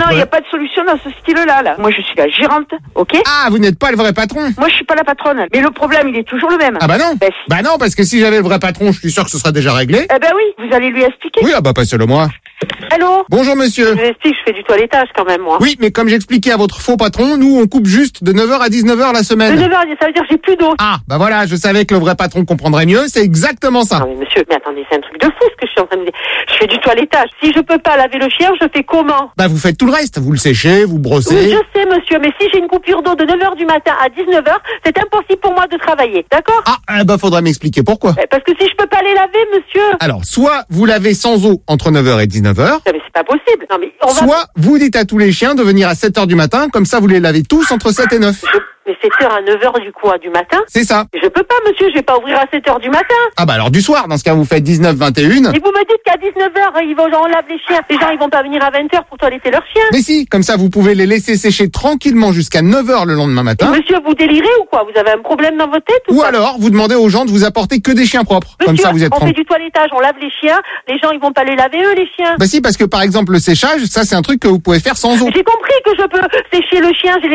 non, il n'y a pas de solution dans ce style-là. Là. Moi, je suis la gérante, ok? Ah, vous n'êtes pas le vrai patron. Moi, je suis pas la patronne. Mais le problème, il est toujours le même. Ah bah non. Ben, si. Bah non, parce que si j'avais le vrai patron, je suis sûr que ce serait déjà réglé. Eh ben oui, vous allez lui expliquer. Oui, ah bah passez-le moi. Allô? Bonjour monsieur. Je vous explique, je fais du toilettage quand même, moi. Oui, mais comme j'expliquais à votre faux patron, nous on coupe juste de 9h à 19h la semaine. De 9h, ça veut dire que j'ai plus d'eau. Ah, bah voilà, je savais que le vrai patron comprendrait mieux, c'est exactement ça. Non mais monsieur, mais attendez, c'est un truc de fou ce que je suis en train de dire. Je fais du toilettage. Si je peux pas laver le chien, je fais comment? Bah vous faites tout le reste, vous le séchez, vous brossez. Oui, je sais monsieur, mais si j'ai une coupure d'eau de 9h du matin à 19h, c'est impossible pour moi de travailler, d'accord? Ah, bah faudra m'expliquer pourquoi. Parce que si je peux pas les laver, monsieur. Alors, soit vous lavez sans eau entre 9h et 19h. Non mais c'est pas possible. Non mais Soit vous dites à tous les chiens de venir à 7h du matin, comme ça vous les lavez tous entre 7 et 9. Mais 7h à 9h du coup du matin? C'est ça. Je peux pas monsieur, je vais pas ouvrir à 7h du matin. Ah bah alors du soir, dans ce cas vous faites 19, 21. Et vous me dites qu'à 19h, on lave les chiens. Les gens ils vont pas venir à 20h pour toiletter leurs chiens. Mais si, comme ça vous pouvez les laisser sécher tranquillement jusqu'à 9h le lendemain matin. Et monsieur, vous délirez ou quoi? Vous avez un problème dans votre tête ou alors vous demandez aux gens de vous apporter que des chiens propres. Monsieur, comme ça vous êtes on tranquille. fait du toilettage, on lave les chiens. Les gens ils vont pas les laver eux les chiens. Bah si, parce que par exemple le séchage, ça c'est un truc que vous pouvez faire sans eau. J'ai compris que je peux sécher le chien, j'ai